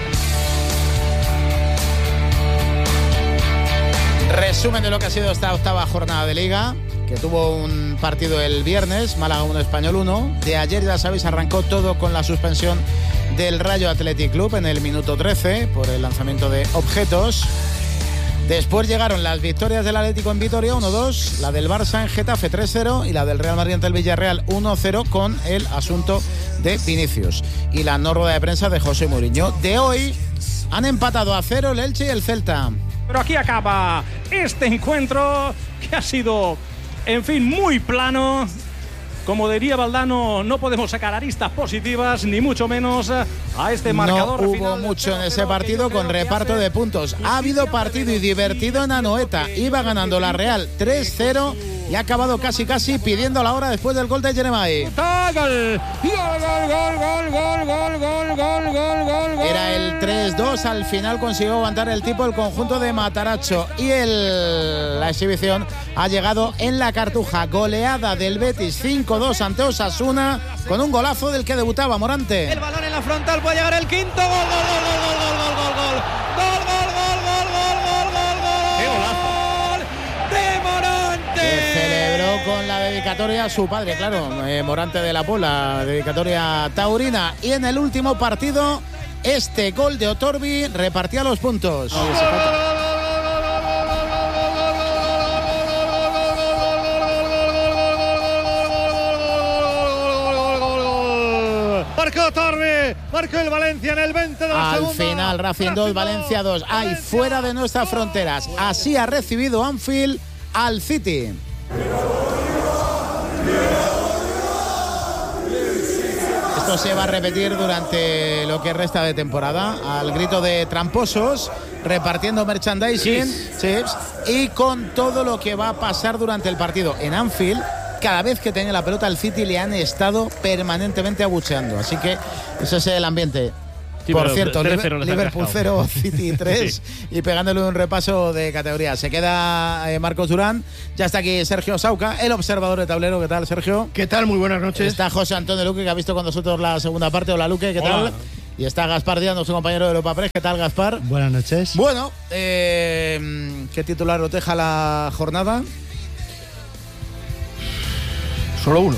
Resumen de lo que ha sido esta octava jornada de Liga, que tuvo un partido el viernes, Málaga 1, Español 1. De ayer, ya sabéis, arrancó todo con la suspensión del Rayo Athletic Club en el minuto 13 por el lanzamiento de objetos. Después llegaron las victorias del Atlético en Vitoria 1-2, la del Barça en Getafe 3-0 y la del Real Madrid ante el Villarreal 1-0 con el asunto de Vinicius. Y la no rueda de prensa de José Mourinho. De hoy han empatado a 0 el Elche y el Celta. Pero aquí acaba este encuentro que ha sido, en fin, muy plano. Como diría Valdano, no podemos sacar aristas positivas, ni mucho menos a este marcador. No hubo mucho en ese partido con reparto de puntos. Ha habido partido y divertido en Anoeta. Iba ganando la Real 3-0 y ha acabado casi pidiendo la hora después del gol de Jeremai. ¡Gol! Era el 3-2, al final consiguió aguantar el tipo el conjunto de Mataracho y la exhibición ha llegado en la Cartuja. Goleada del Betis 5-2 ante Osasuna con un golazo del que debutaba Morante. El balón en la frontal, puede llegar el quinto gol. Celebró con la dedicatoria a su padre, claro, Morante de la Pola, dedicatoria taurina. Y en el último partido, este gol de Otorbi repartía los puntos. Marcó Torre, marcó el Valencia en el 20 de la segunda. Al final, Racing 2, Valencia 2. Hay fuera de nuestras fronteras. Así ha recibido Anfield al City. Esto se va a repetir durante lo que resta de temporada, al grito de tramposos, repartiendo merchandising, chips, y con todo lo que va a pasar durante el partido. En Anfield, cada vez que tenía la pelota el City le han estado permanentemente abucheando, así que ese es el ambiente. Sí, por cierto, 3-0 Liverpool 0, City 3 sí. Y pegándole un repaso de categoría. Se queda Marcos Durán, ya está aquí Sergio Sauca, el observador de tablero. ¿Qué tal, Sergio? ¿Qué tal? Muy buenas noches. Está José Antonio Luque, que ha visto con nosotros la segunda parte. Hola, Luque, ¿qué Hola. tal? Y está Gaspar Díaz, nuestro compañero de Europa Press. ¿Qué tal, Gaspar? Buenas noches. Bueno, ¿qué titular os deja la jornada? Solo uno.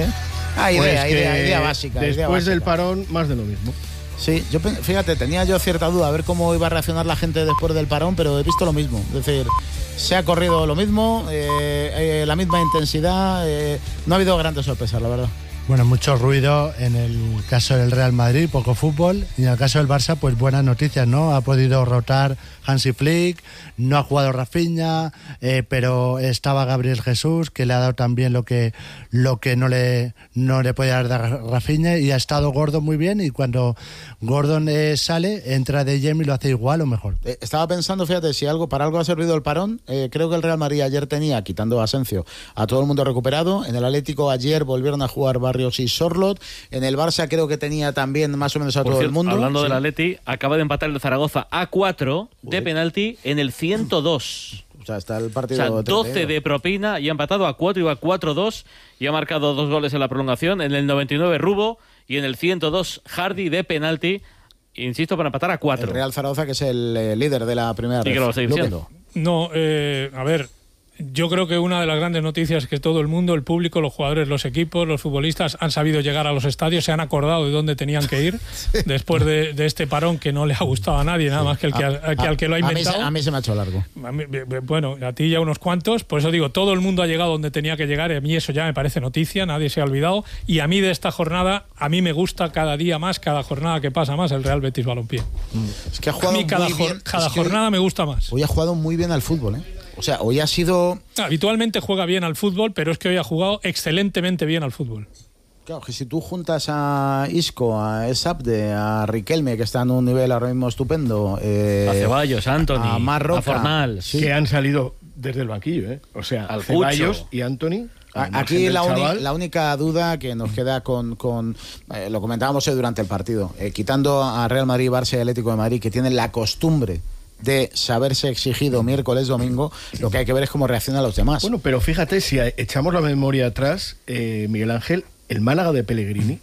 Idea básica. Después del parón, más de lo mismo. Sí, fíjate, tenía yo cierta duda a ver cómo iba a reaccionar la gente después del parón, pero he visto lo mismo. Es decir, se ha corrido lo mismo, la misma intensidad, no ha habido grandes sorpresas, la verdad. Bueno, mucho ruido en el caso del Real Madrid, poco fútbol, y en el caso del Barça, pues buenas noticias, ¿no? Ha podido rotar Hansi Flick, no ha jugado Rafinha, pero estaba Gabriel Jesús, que le ha dado también lo que no le puede dar Rafinha, y ha estado Gordon muy bien, y cuando Gordon sale, entra De Jong y lo hace igual o mejor. Estaba pensando, fíjate, si para algo ha servido el parón, creo que el Real Madrid ayer tenía, quitando a Asensio, a todo el mundo recuperado. En el Atlético ayer volvieron a jugar Barrios y Sorloth. En el Barça creo que tenía también más o menos a todo el mundo. Hablando del Atleti, acaba de empatar el Zaragoza a 4 de penalti en el 102. O sea, está el partido 12 de propina y ha empatado a 4, iba 4-2 y ha marcado 2 goles en la prolongación. En el 99 Rubo y en el 102 Hardy de penalti, insisto, para empatar a 4. El Real Zaragoza, que es el líder de la primera red. ¿Y que lo estoy diciendo? No, a ver, yo creo que una de las grandes noticias es que todo el mundo, el público, los jugadores, los equipos, los futbolistas han sabido llegar a los estadios, se han acordado de dónde tenían que ir después de este parón que no le ha gustado a nadie, nada más que al que lo ha inventado. A mí se me ha hecho largo. Bueno, a ti ya unos cuantos, por eso digo, todo el mundo ha llegado donde tenía que llegar, y a mí eso ya me parece noticia, nadie se ha olvidado, y a mí de esta jornada, a mí me gusta cada día más, cada jornada que pasa más, el Real Betis Balompié. Es que ha jugado a mí cada jornada me gusta más. Hoy ha jugado muy bien al fútbol, ¿eh? O sea, hoy ha sido... Habitualmente juega bien al fútbol, pero es que hoy ha jugado excelentemente bien al fútbol. Claro, que si tú juntas a Isco, a Esabde, a Riquelme, que está en un nivel ahora mismo estupendo... a Ceballos, a Anthony, a Marroca, a Fornal. Sí. Que han salido desde el banquillo, ¿eh? O sea, al Ceballos y Anthony... Aquí la única duda que nos queda con lo comentábamos durante el partido, quitando a Real Madrid, Barça y Atlético de Madrid, que tienen la costumbre de saberse exigido miércoles, domingo, lo que hay que ver es cómo reaccionan los demás. Bueno, pero fíjate, si echamos la memoria atrás, Miguel Ángel, el Málaga de Pellegrini,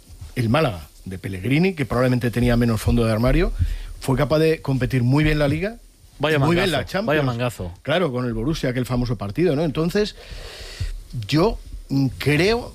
que probablemente tenía menos fondo de armario, fue capaz de competir muy bien la Liga, muy bien la Champions. Vaya mangazo. Claro, con el Borussia, aquel famoso partido, ¿no? Entonces, yo creo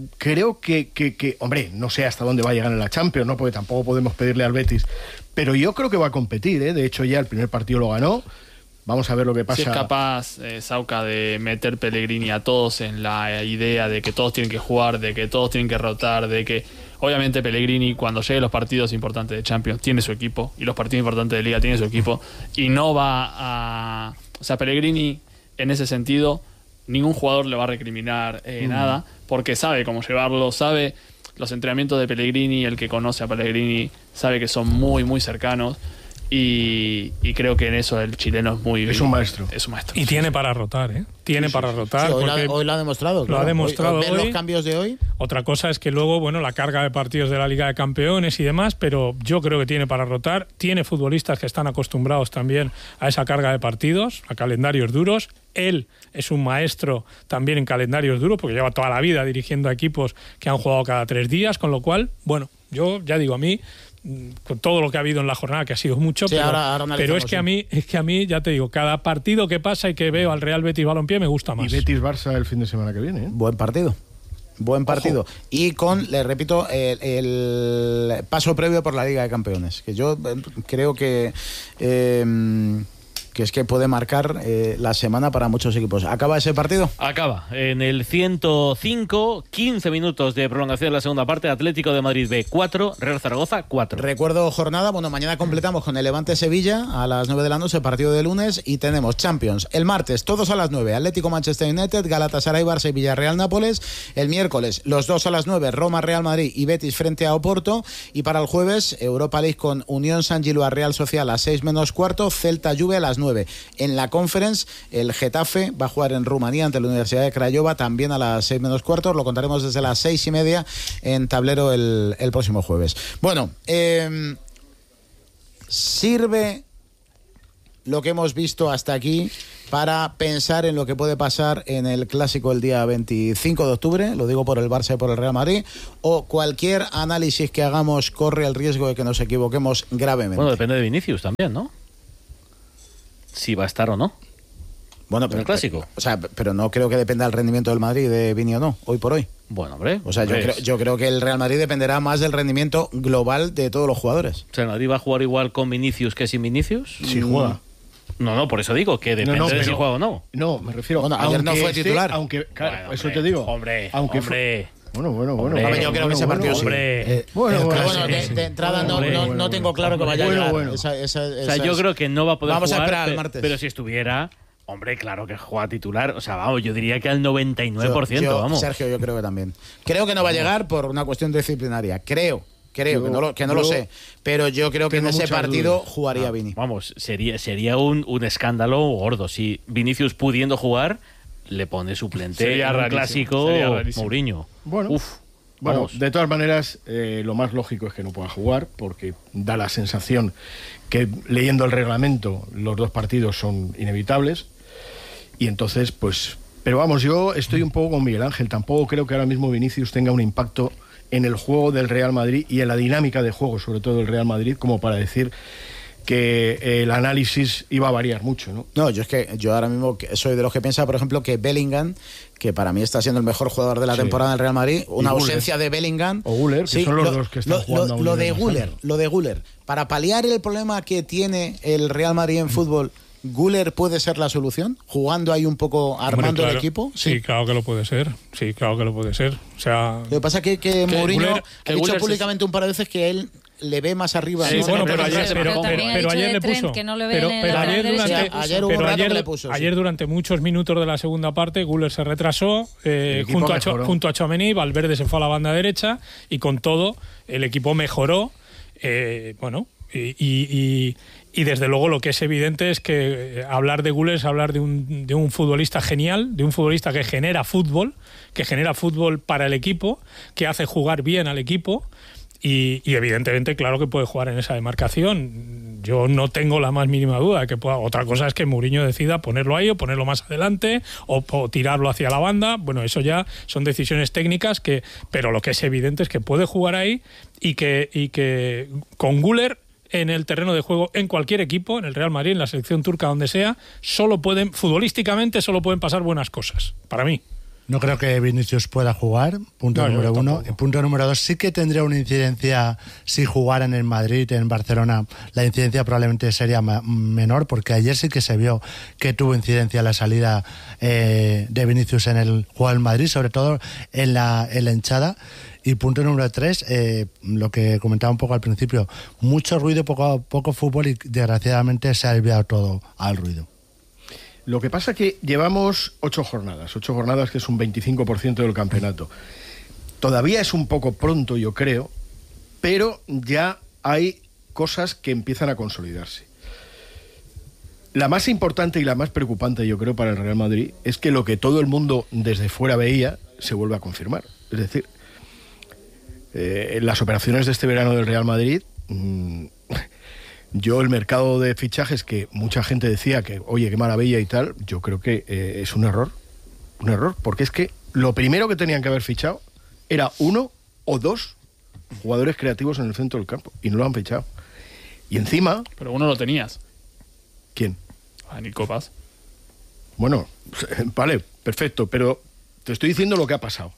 que, hombre, no sé hasta dónde va a llegar en la Champions, ¿no? Porque tampoco podemos pedirle al Betis, pero yo creo que va a competir, ¿eh? De hecho, ya el primer partido lo ganó. Vamos a ver lo que pasa. Si es capaz, Sauca, de meter Pellegrini a todos en la idea de que todos tienen que jugar, de que todos tienen que rotar, de que obviamente Pellegrini, cuando llegue a los partidos importantes de Champions, tiene su equipo, y los partidos importantes de Liga tiene su equipo, y no va a... O sea, Pellegrini, en ese sentido, ningún jugador le va a recriminar nada, porque sabe cómo llevarlo, sabe los entrenamientos de Pellegrini, el que conoce a Pellegrini sabe que son muy, muy cercanos, y creo que en eso el chileno es muy... Es un maestro. Es un maestro. Y tiene para rotar, ¿eh? Tiene para rotar. Sí, hoy lo ha demostrado. Lo ha demostrado hoy. Los cambios de hoy. Otra cosa es que luego, bueno, la carga de partidos de la Liga de Campeones y demás, pero yo creo que tiene para rotar. Tiene futbolistas que están acostumbrados también a esa carga de partidos, a calendarios duros. Él es un maestro también en calendarios duros, porque lleva toda la vida dirigiendo a equipos que han jugado cada 3 días, con lo cual, bueno, yo ya digo, a mí, con todo lo que ha habido en la jornada, que ha sido mucho, sí, pero es que a mí, ya te digo, cada partido que pasa y que veo al Real Betis Balompié me gusta más. Y Betis-Barça el fin de semana que viene, ¿eh? Buen partido. Y le repito, el paso previo por la Liga de Campeones, que yo creo que que es que puede marcar la semana para muchos equipos. ¿Acaba ese partido? Acaba en el 105, 15 minutos de prolongación de la segunda parte. Atlético de Madrid B 4, Real Zaragoza 4. Recuerdo jornada, bueno, mañana completamos con el Levante Sevilla a las 9 de la noche, partido de lunes, y tenemos Champions el martes, todos a las 9, Atlético Manchester United, Galatasaray Barça y Villarreal Nápoles. El miércoles, los dos a las 9, Roma Real Madrid y Betis frente a Oporto. Y para el jueves, Europa League con Unión San Gilois Real Social a 6 menos cuarto, Celta Juve a las 9. En la Conference, el Getafe va a jugar en Rumanía ante la Universidad de Craiova también a las 6 menos cuarto. Lo contaremos desde las 6:30 en tablero el próximo jueves. Bueno, sirve lo que hemos visto hasta aquí para pensar en lo que puede pasar en el Clásico el día 25 de octubre, lo digo por el Barça y por el Real Madrid, o cualquier análisis que hagamos corre el riesgo de que nos equivoquemos gravemente. Bueno, depende de Vinicius también, ¿no? Si va a estar o no. Bueno, pero el Clásico. Pero no creo que dependa del rendimiento del Madrid de Vini o no, hoy por hoy. Bueno, hombre. O sea, yo creo que el Real Madrid dependerá más del rendimiento global de todos los jugadores. O sea, ¿el Madrid va a jugar igual con Vinicius que sin Vinicius? Si juega. No, por eso digo que depende de si juega o no. No, me refiero. Bueno, ayer no fue titular. Claro, bueno, eso te digo. Hombre. Bueno. Yo creo que ese partido sí. De entrada no tengo claro que vaya a llegar. Bueno. O sea, yo creo que no va a poder Vamos jugar. a esperar al martes. Pero si estuviera, hombre, claro que juega titular. O sea, vamos, yo diría que al 99%, vamos. Sergio, yo creo que también. Creo que no va a llegar por una cuestión disciplinaria. Creo que no lo sé, pero yo creo que en ese partido jugaría Vini. Vamos, sería un escándalo gordo. Si Vinicius pudiendo jugar, le pone suplente en un clásico Mourinho. Bueno, de todas maneras, lo más lógico es que no pueda jugar, porque da la sensación que, leyendo el reglamento, los dos partidos son inevitables. Y entonces, pues... Pero vamos, yo estoy un poco con Miguel Ángel. Tampoco creo que ahora mismo Vinicius tenga un impacto en el juego del Real Madrid y en la dinámica de juego, sobre todo del Real Madrid, como para decir que el análisis iba a variar mucho, ¿no? No, yo ahora mismo soy de los que piensa, por ejemplo, que Bellingham, que para mí está siendo el mejor jugador de la temporada del Real Madrid, una ausencia de Bellingham o Güler, que son los dos que están jugando lo de Güler, para paliar el problema que tiene el Real Madrid en fútbol, ¿Güler puede ser la solución? ¿Jugando ahí un poco, armando el equipo? Sí, claro que lo puede ser. O sea, lo que pasa es que Mourinho ha dicho públicamente un par de veces que él le ve más arriba. Sí, bueno, pero ayer le puso. Ayer durante muchos minutos de la segunda parte, Güler se retrasó junto a Tchouaméni, Valverde se fue a la banda derecha y con todo el equipo mejoró. Y desde luego lo que es evidente es que hablar de Güler es hablar de un futbolista genial, de un futbolista que genera fútbol para el equipo, que hace jugar bien al equipo y evidentemente claro que puede jugar en esa demarcación. Yo no tengo la más mínima duda de que pueda. Otra cosa es que Mourinho decida ponerlo ahí o ponerlo más adelante o tirarlo hacia la banda. Bueno, eso ya son decisiones técnicas pero lo que es evidente es que puede jugar ahí y que con Güler en el terreno de juego, en cualquier equipo, en el Real Madrid, en la selección turca, donde sea, futbolísticamente solo pueden pasar buenas cosas, para mí. No creo que Vinicius pueda jugar, punto número uno. Punto número dos, sí que tendría una incidencia si jugara en el Madrid, en Barcelona, la incidencia probablemente sería menor, porque ayer sí que se vio que tuvo incidencia la salida de Vinicius en el juego del Madrid, sobre todo en la hinchada. Y punto número 3, lo que comentaba un poco al principio, mucho ruido, poco fútbol y desgraciadamente se ha desviado todo al ruido. Lo que pasa es que llevamos 8 jornadas que es un 25% del campeonato. Todavía es un poco pronto, yo creo, pero ya hay cosas que empiezan a consolidarse. La más importante y la más preocupante, yo creo, para el Real Madrid es que lo que todo el mundo desde fuera veía se vuelve a confirmar. Es decir, las operaciones de este verano del Real Madrid, yo el mercado de fichajes que mucha gente decía que, oye, qué maravilla y tal, yo creo que es un error, porque es que lo primero que tenían que haber fichado era 1 o 2 jugadores creativos en el centro del campo y no lo han fichado. Y encima... Pero uno lo tenías. ¿Quién? A Nico Paz. Bueno, vale, perfecto, pero te estoy diciendo lo que ha pasado.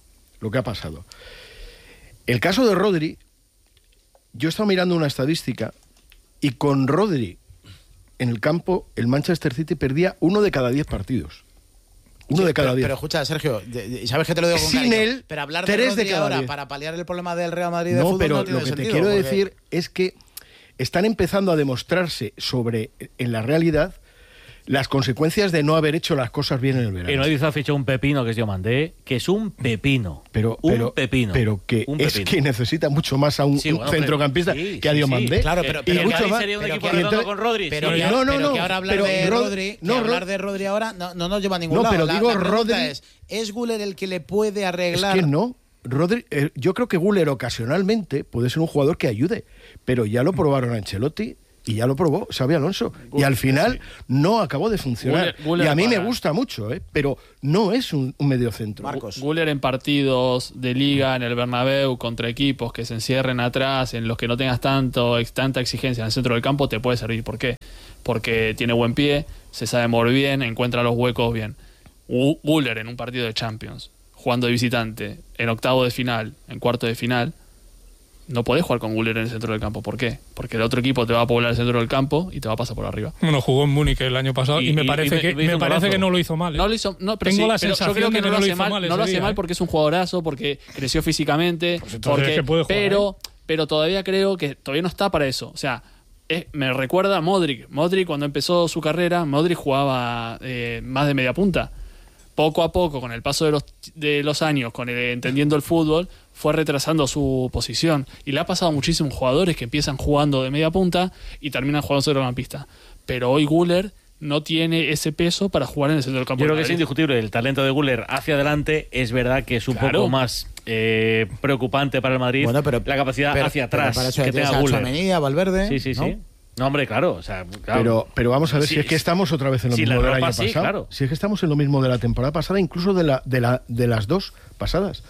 El caso de Rodri, yo he estado mirando una estadística y con Rodri en el campo, el Manchester City perdía 1 de cada 10 partidos. 1 de cada 10. Pero escucha, Sergio, sabes que te lo digo con Sin cariño, él, pero hablar de 3 de Rodri cada ahora 10. para paliar el problema del Real Madrid de No, fútbol pero no tiene lo que sentido, te quiero porque- decir es que están empezando a demostrarse en la realidad las consecuencias de no haber hecho las cosas bien en el verano. Y no ha fichado un pepino que es Diomandé, que es un pepino. Pero que Un es pepino. que necesita mucho más a un centrocampista centrocampista que a Diomandé. Claro, y escucha, ahí sería un pero equipo que- redondo entonces- con Rodri. Pero, sí. que, pero que ahora hablar de Rodri, hablar de Rodri ahora no nos lleva a ningún No, lado. pero La digo, pregunta Rodri- ¿es Güler el que le puede arreglar? Es que no. Rodri, yo creo que Güler ocasionalmente puede ser un jugador que ayude, pero ya lo probaron a Ancelotti y ya lo probó Xabi Alonso. Y al final no acabó de funcionar. Güler y a mí me para- gusta mucho, pero no es un mediocentro. Marcos. Güler en partidos de liga en el Bernabéu contra equipos que se encierren atrás, en los que no tengas tanta exigencia en el centro del campo, te puede servir. ¿Por qué? Porque tiene buen pie, se sabe mover bien, encuentra los huecos bien. Güler en un partido de Champions, jugando de visitante, en octavo de final, en cuarto de final, no podés jugar con Güler en el centro del campo. ¿Por qué? Porque el otro equipo te va a poblar el centro del campo y te va a pasar por arriba. Bueno, jugó en Múnich el año pasado y me parece que no lo hizo mal. No lo hizo, pero Tengo sí, la pero sensación yo creo que de no lo hace hizo mal. mal No lo ese hace día, mal porque es un jugadorazo, porque creció físicamente, entonces porque es que puede jugar, pero todavía creo que todavía no está para eso. O sea, me recuerda a Modric. Modric cuando empezó su carrera, Modric jugaba más de media punta. Poco a poco, con el paso de los años, entendiendo el fútbol, fue retrasando su posición. Y le ha pasado a muchísimos jugadores que empiezan jugando de media punta y terminan jugando centrocampista. Pero hoy Güler no tiene ese peso para jugar en el centro del campo. Yo creo del que es Madrid. indiscutible. El talento de Güler hacia adelante es verdad que es un Claro. poco más preocupante para el Madrid. Bueno, pero- la capacidad pero- hacia pero atrás para eso que tienes tenga a Güler. Tchouaméni, a Valverde, Sí. ¿no? No, hombre, claro. O sea, claro. Pero vamos a ver Sí, si es que estamos otra vez en lo sí, mismo la del Europa año sí, pasado. claro. Si es que estamos en lo mismo de la temporada pasada, incluso de las dos pasadas.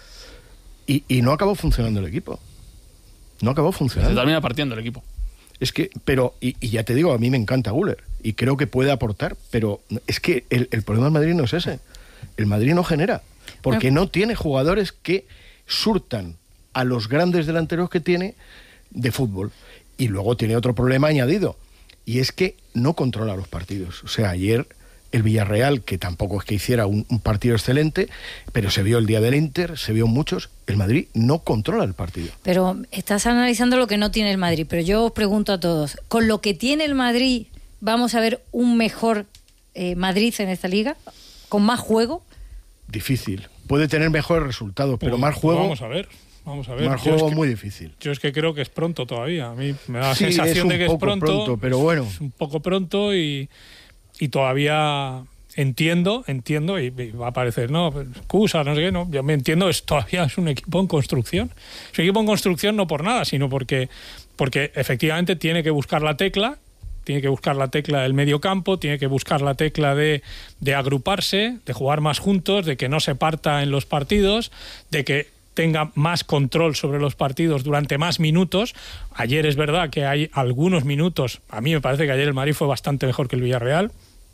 Y no acabó funcionando el equipo. No acabó Se funcionando. termina partiendo el equipo. Es que, pero, y ya te digo, a mí me encanta Güler y creo que puede aportar, pero es que el problema del Madrid no es ese. El Madrid no genera, porque no tiene jugadores que surtan a los grandes delanteros que tiene de fútbol. Y luego tiene otro problema añadido, y es que no controla los partidos. O sea, ayer el Villarreal, que tampoco es que hiciera un partido excelente, pero se vio el día del Inter, se vio muchos, el Madrid no controla el partido. Pero estás analizando lo que no tiene el Madrid, pero yo os pregunto a todos, ¿con lo que tiene el Madrid vamos a ver un mejor Madrid en esta liga? ¿Con más juego? Difícil. Puede tener mejores resultados, pero Pues, más juego... Vamos a ver. Más Más Yo juego es que- muy difícil. Yo es que creo que es pronto todavía. A mí me da la Sí, sensación es un de que es poco pronto. pero bueno. Es un poco pronto y todavía entiendo y va a parecer, no, excusa, no sé qué, no. Yo me entiendo, todavía es un equipo en construcción. Es un equipo en construcción no por nada, sino porque efectivamente tiene que buscar la tecla. Tiene que buscar la tecla del medio campo, tiene que buscar la tecla de agruparse, de jugar más juntos, de que no se parta en los partidos, de que tenga más control sobre los partidos durante más minutos. Ayer es verdad que hay algunos minutos, a mí me parece que ayer el Madrid fue bastante mejor que el Villarreal.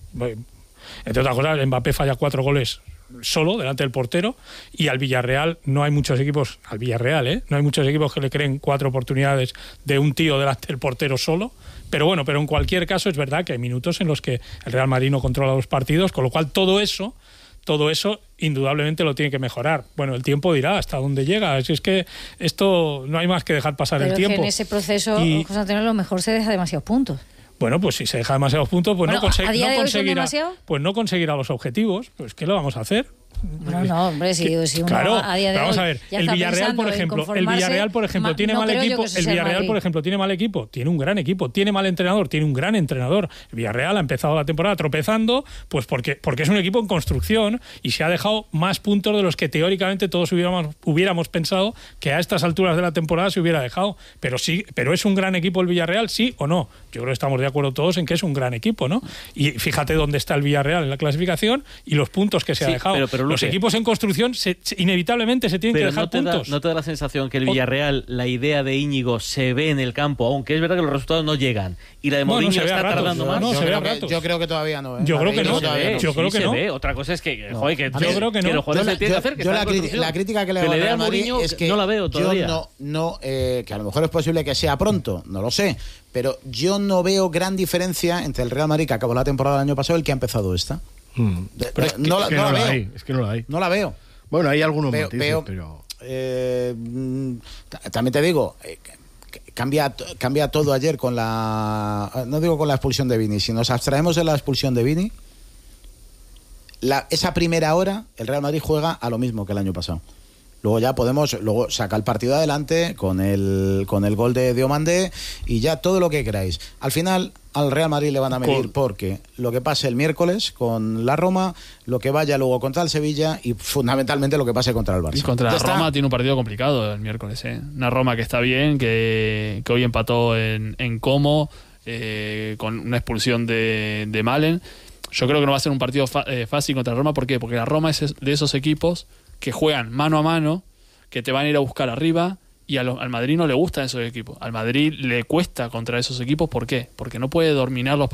Entre otras cosas, Mbappé falla 4 goles solo delante del portero, y al Villarreal no hay muchos equipos, no hay muchos equipos que le creen 4 oportunidades de un tío delante del portero solo. Pero bueno, pero en cualquier caso es verdad que hay minutos en los que el Real Madrid no controla los partidos, con lo cual todo eso indudablemente lo tiene que mejorar. Bueno, el tiempo dirá hasta dónde llega. Es que esto no hay más que dejar pasar Pero el es que tiempo. en ese proceso, Y- José Antonio, a lo mejor se deja demasiados puntos. Bueno, pues si se deja demasiados puntos, pues Bueno, ¿a día de hoy son demasiados? no conseguirá los objetivos. Pues ¿qué le vamos a hacer? Bueno, no, hombre, si uno Claro, a día de vamos hoy a ver, ya el está Villarreal, pensando por en ejemplo, conformarse, tiene no mal creo yo equipo, que eso el sea el Villarreal, Madrid. por ejemplo, tiene mal equipo, tiene un gran equipo, tiene mal entrenador, tiene un gran entrenador. El Villarreal ha empezado la temporada tropezando, pues porque es un equipo en construcción y se ha dejado más puntos de los que teóricamente todos hubiéramos pensado que a estas alturas de la temporada se hubiera dejado. Pero sí, pero es un gran equipo el Villarreal, sí o no. Yo creo que estamos de acuerdo todos en que es un gran equipo, ¿no? Y fíjate dónde está el Villarreal en la clasificación y los puntos que se ha dejado. Pero Luque, los equipos en construcción inevitablemente se tienen que dejar puntos. ¿No te da la sensación que el Villarreal, la idea de Íñigo se ve en el campo, aunque es verdad que los resultados no llegan, y la de Mourinho está tardando más? Yo creo que todavía no. Yo creo que no. Yo creo que no. Otra cosa es que, joder, que yo creo que no. los jugadores se tienen que hacer. Yo la crítica que le doy a Mourinho es que no la veo todavía. Yo que a lo mejor es posible que sea pronto, no lo sé, pero yo no veo gran diferencia entre el Real Madrid que acabó la temporada del año pasado y el que ha empezado esta. No la veo. Es que no la hay. No la veo. Bueno, hay algunos matices, pero... también te digo, cambia todo ayer con la... No digo con la expulsión de Vini. Si nos abstraemos de la expulsión de Vini, esa primera hora el Real Madrid juega a lo mismo que el año pasado. Luego ya luego saca el partido adelante con el gol de Diomandé y ya todo lo que queráis. Al final al Real Madrid le van a medir porque lo que pase el miércoles con la Roma, lo que vaya luego contra el Sevilla y fundamentalmente lo que pase contra el Barça. Y contra la Roma tiene un partido complicado el miércoles, Una Roma que está bien, que hoy empató en Como con una expulsión de Malen. Yo creo que no va a ser un partido fácil contra la Roma. ¿Por qué? Porque la Roma es de esos equipos que juegan mano a mano, que te van a ir a buscar arriba, y al Madrid no le gustan esos equipos. Al Madrid le cuesta contra esos equipos. ¿Por qué? Porque no puede dominar los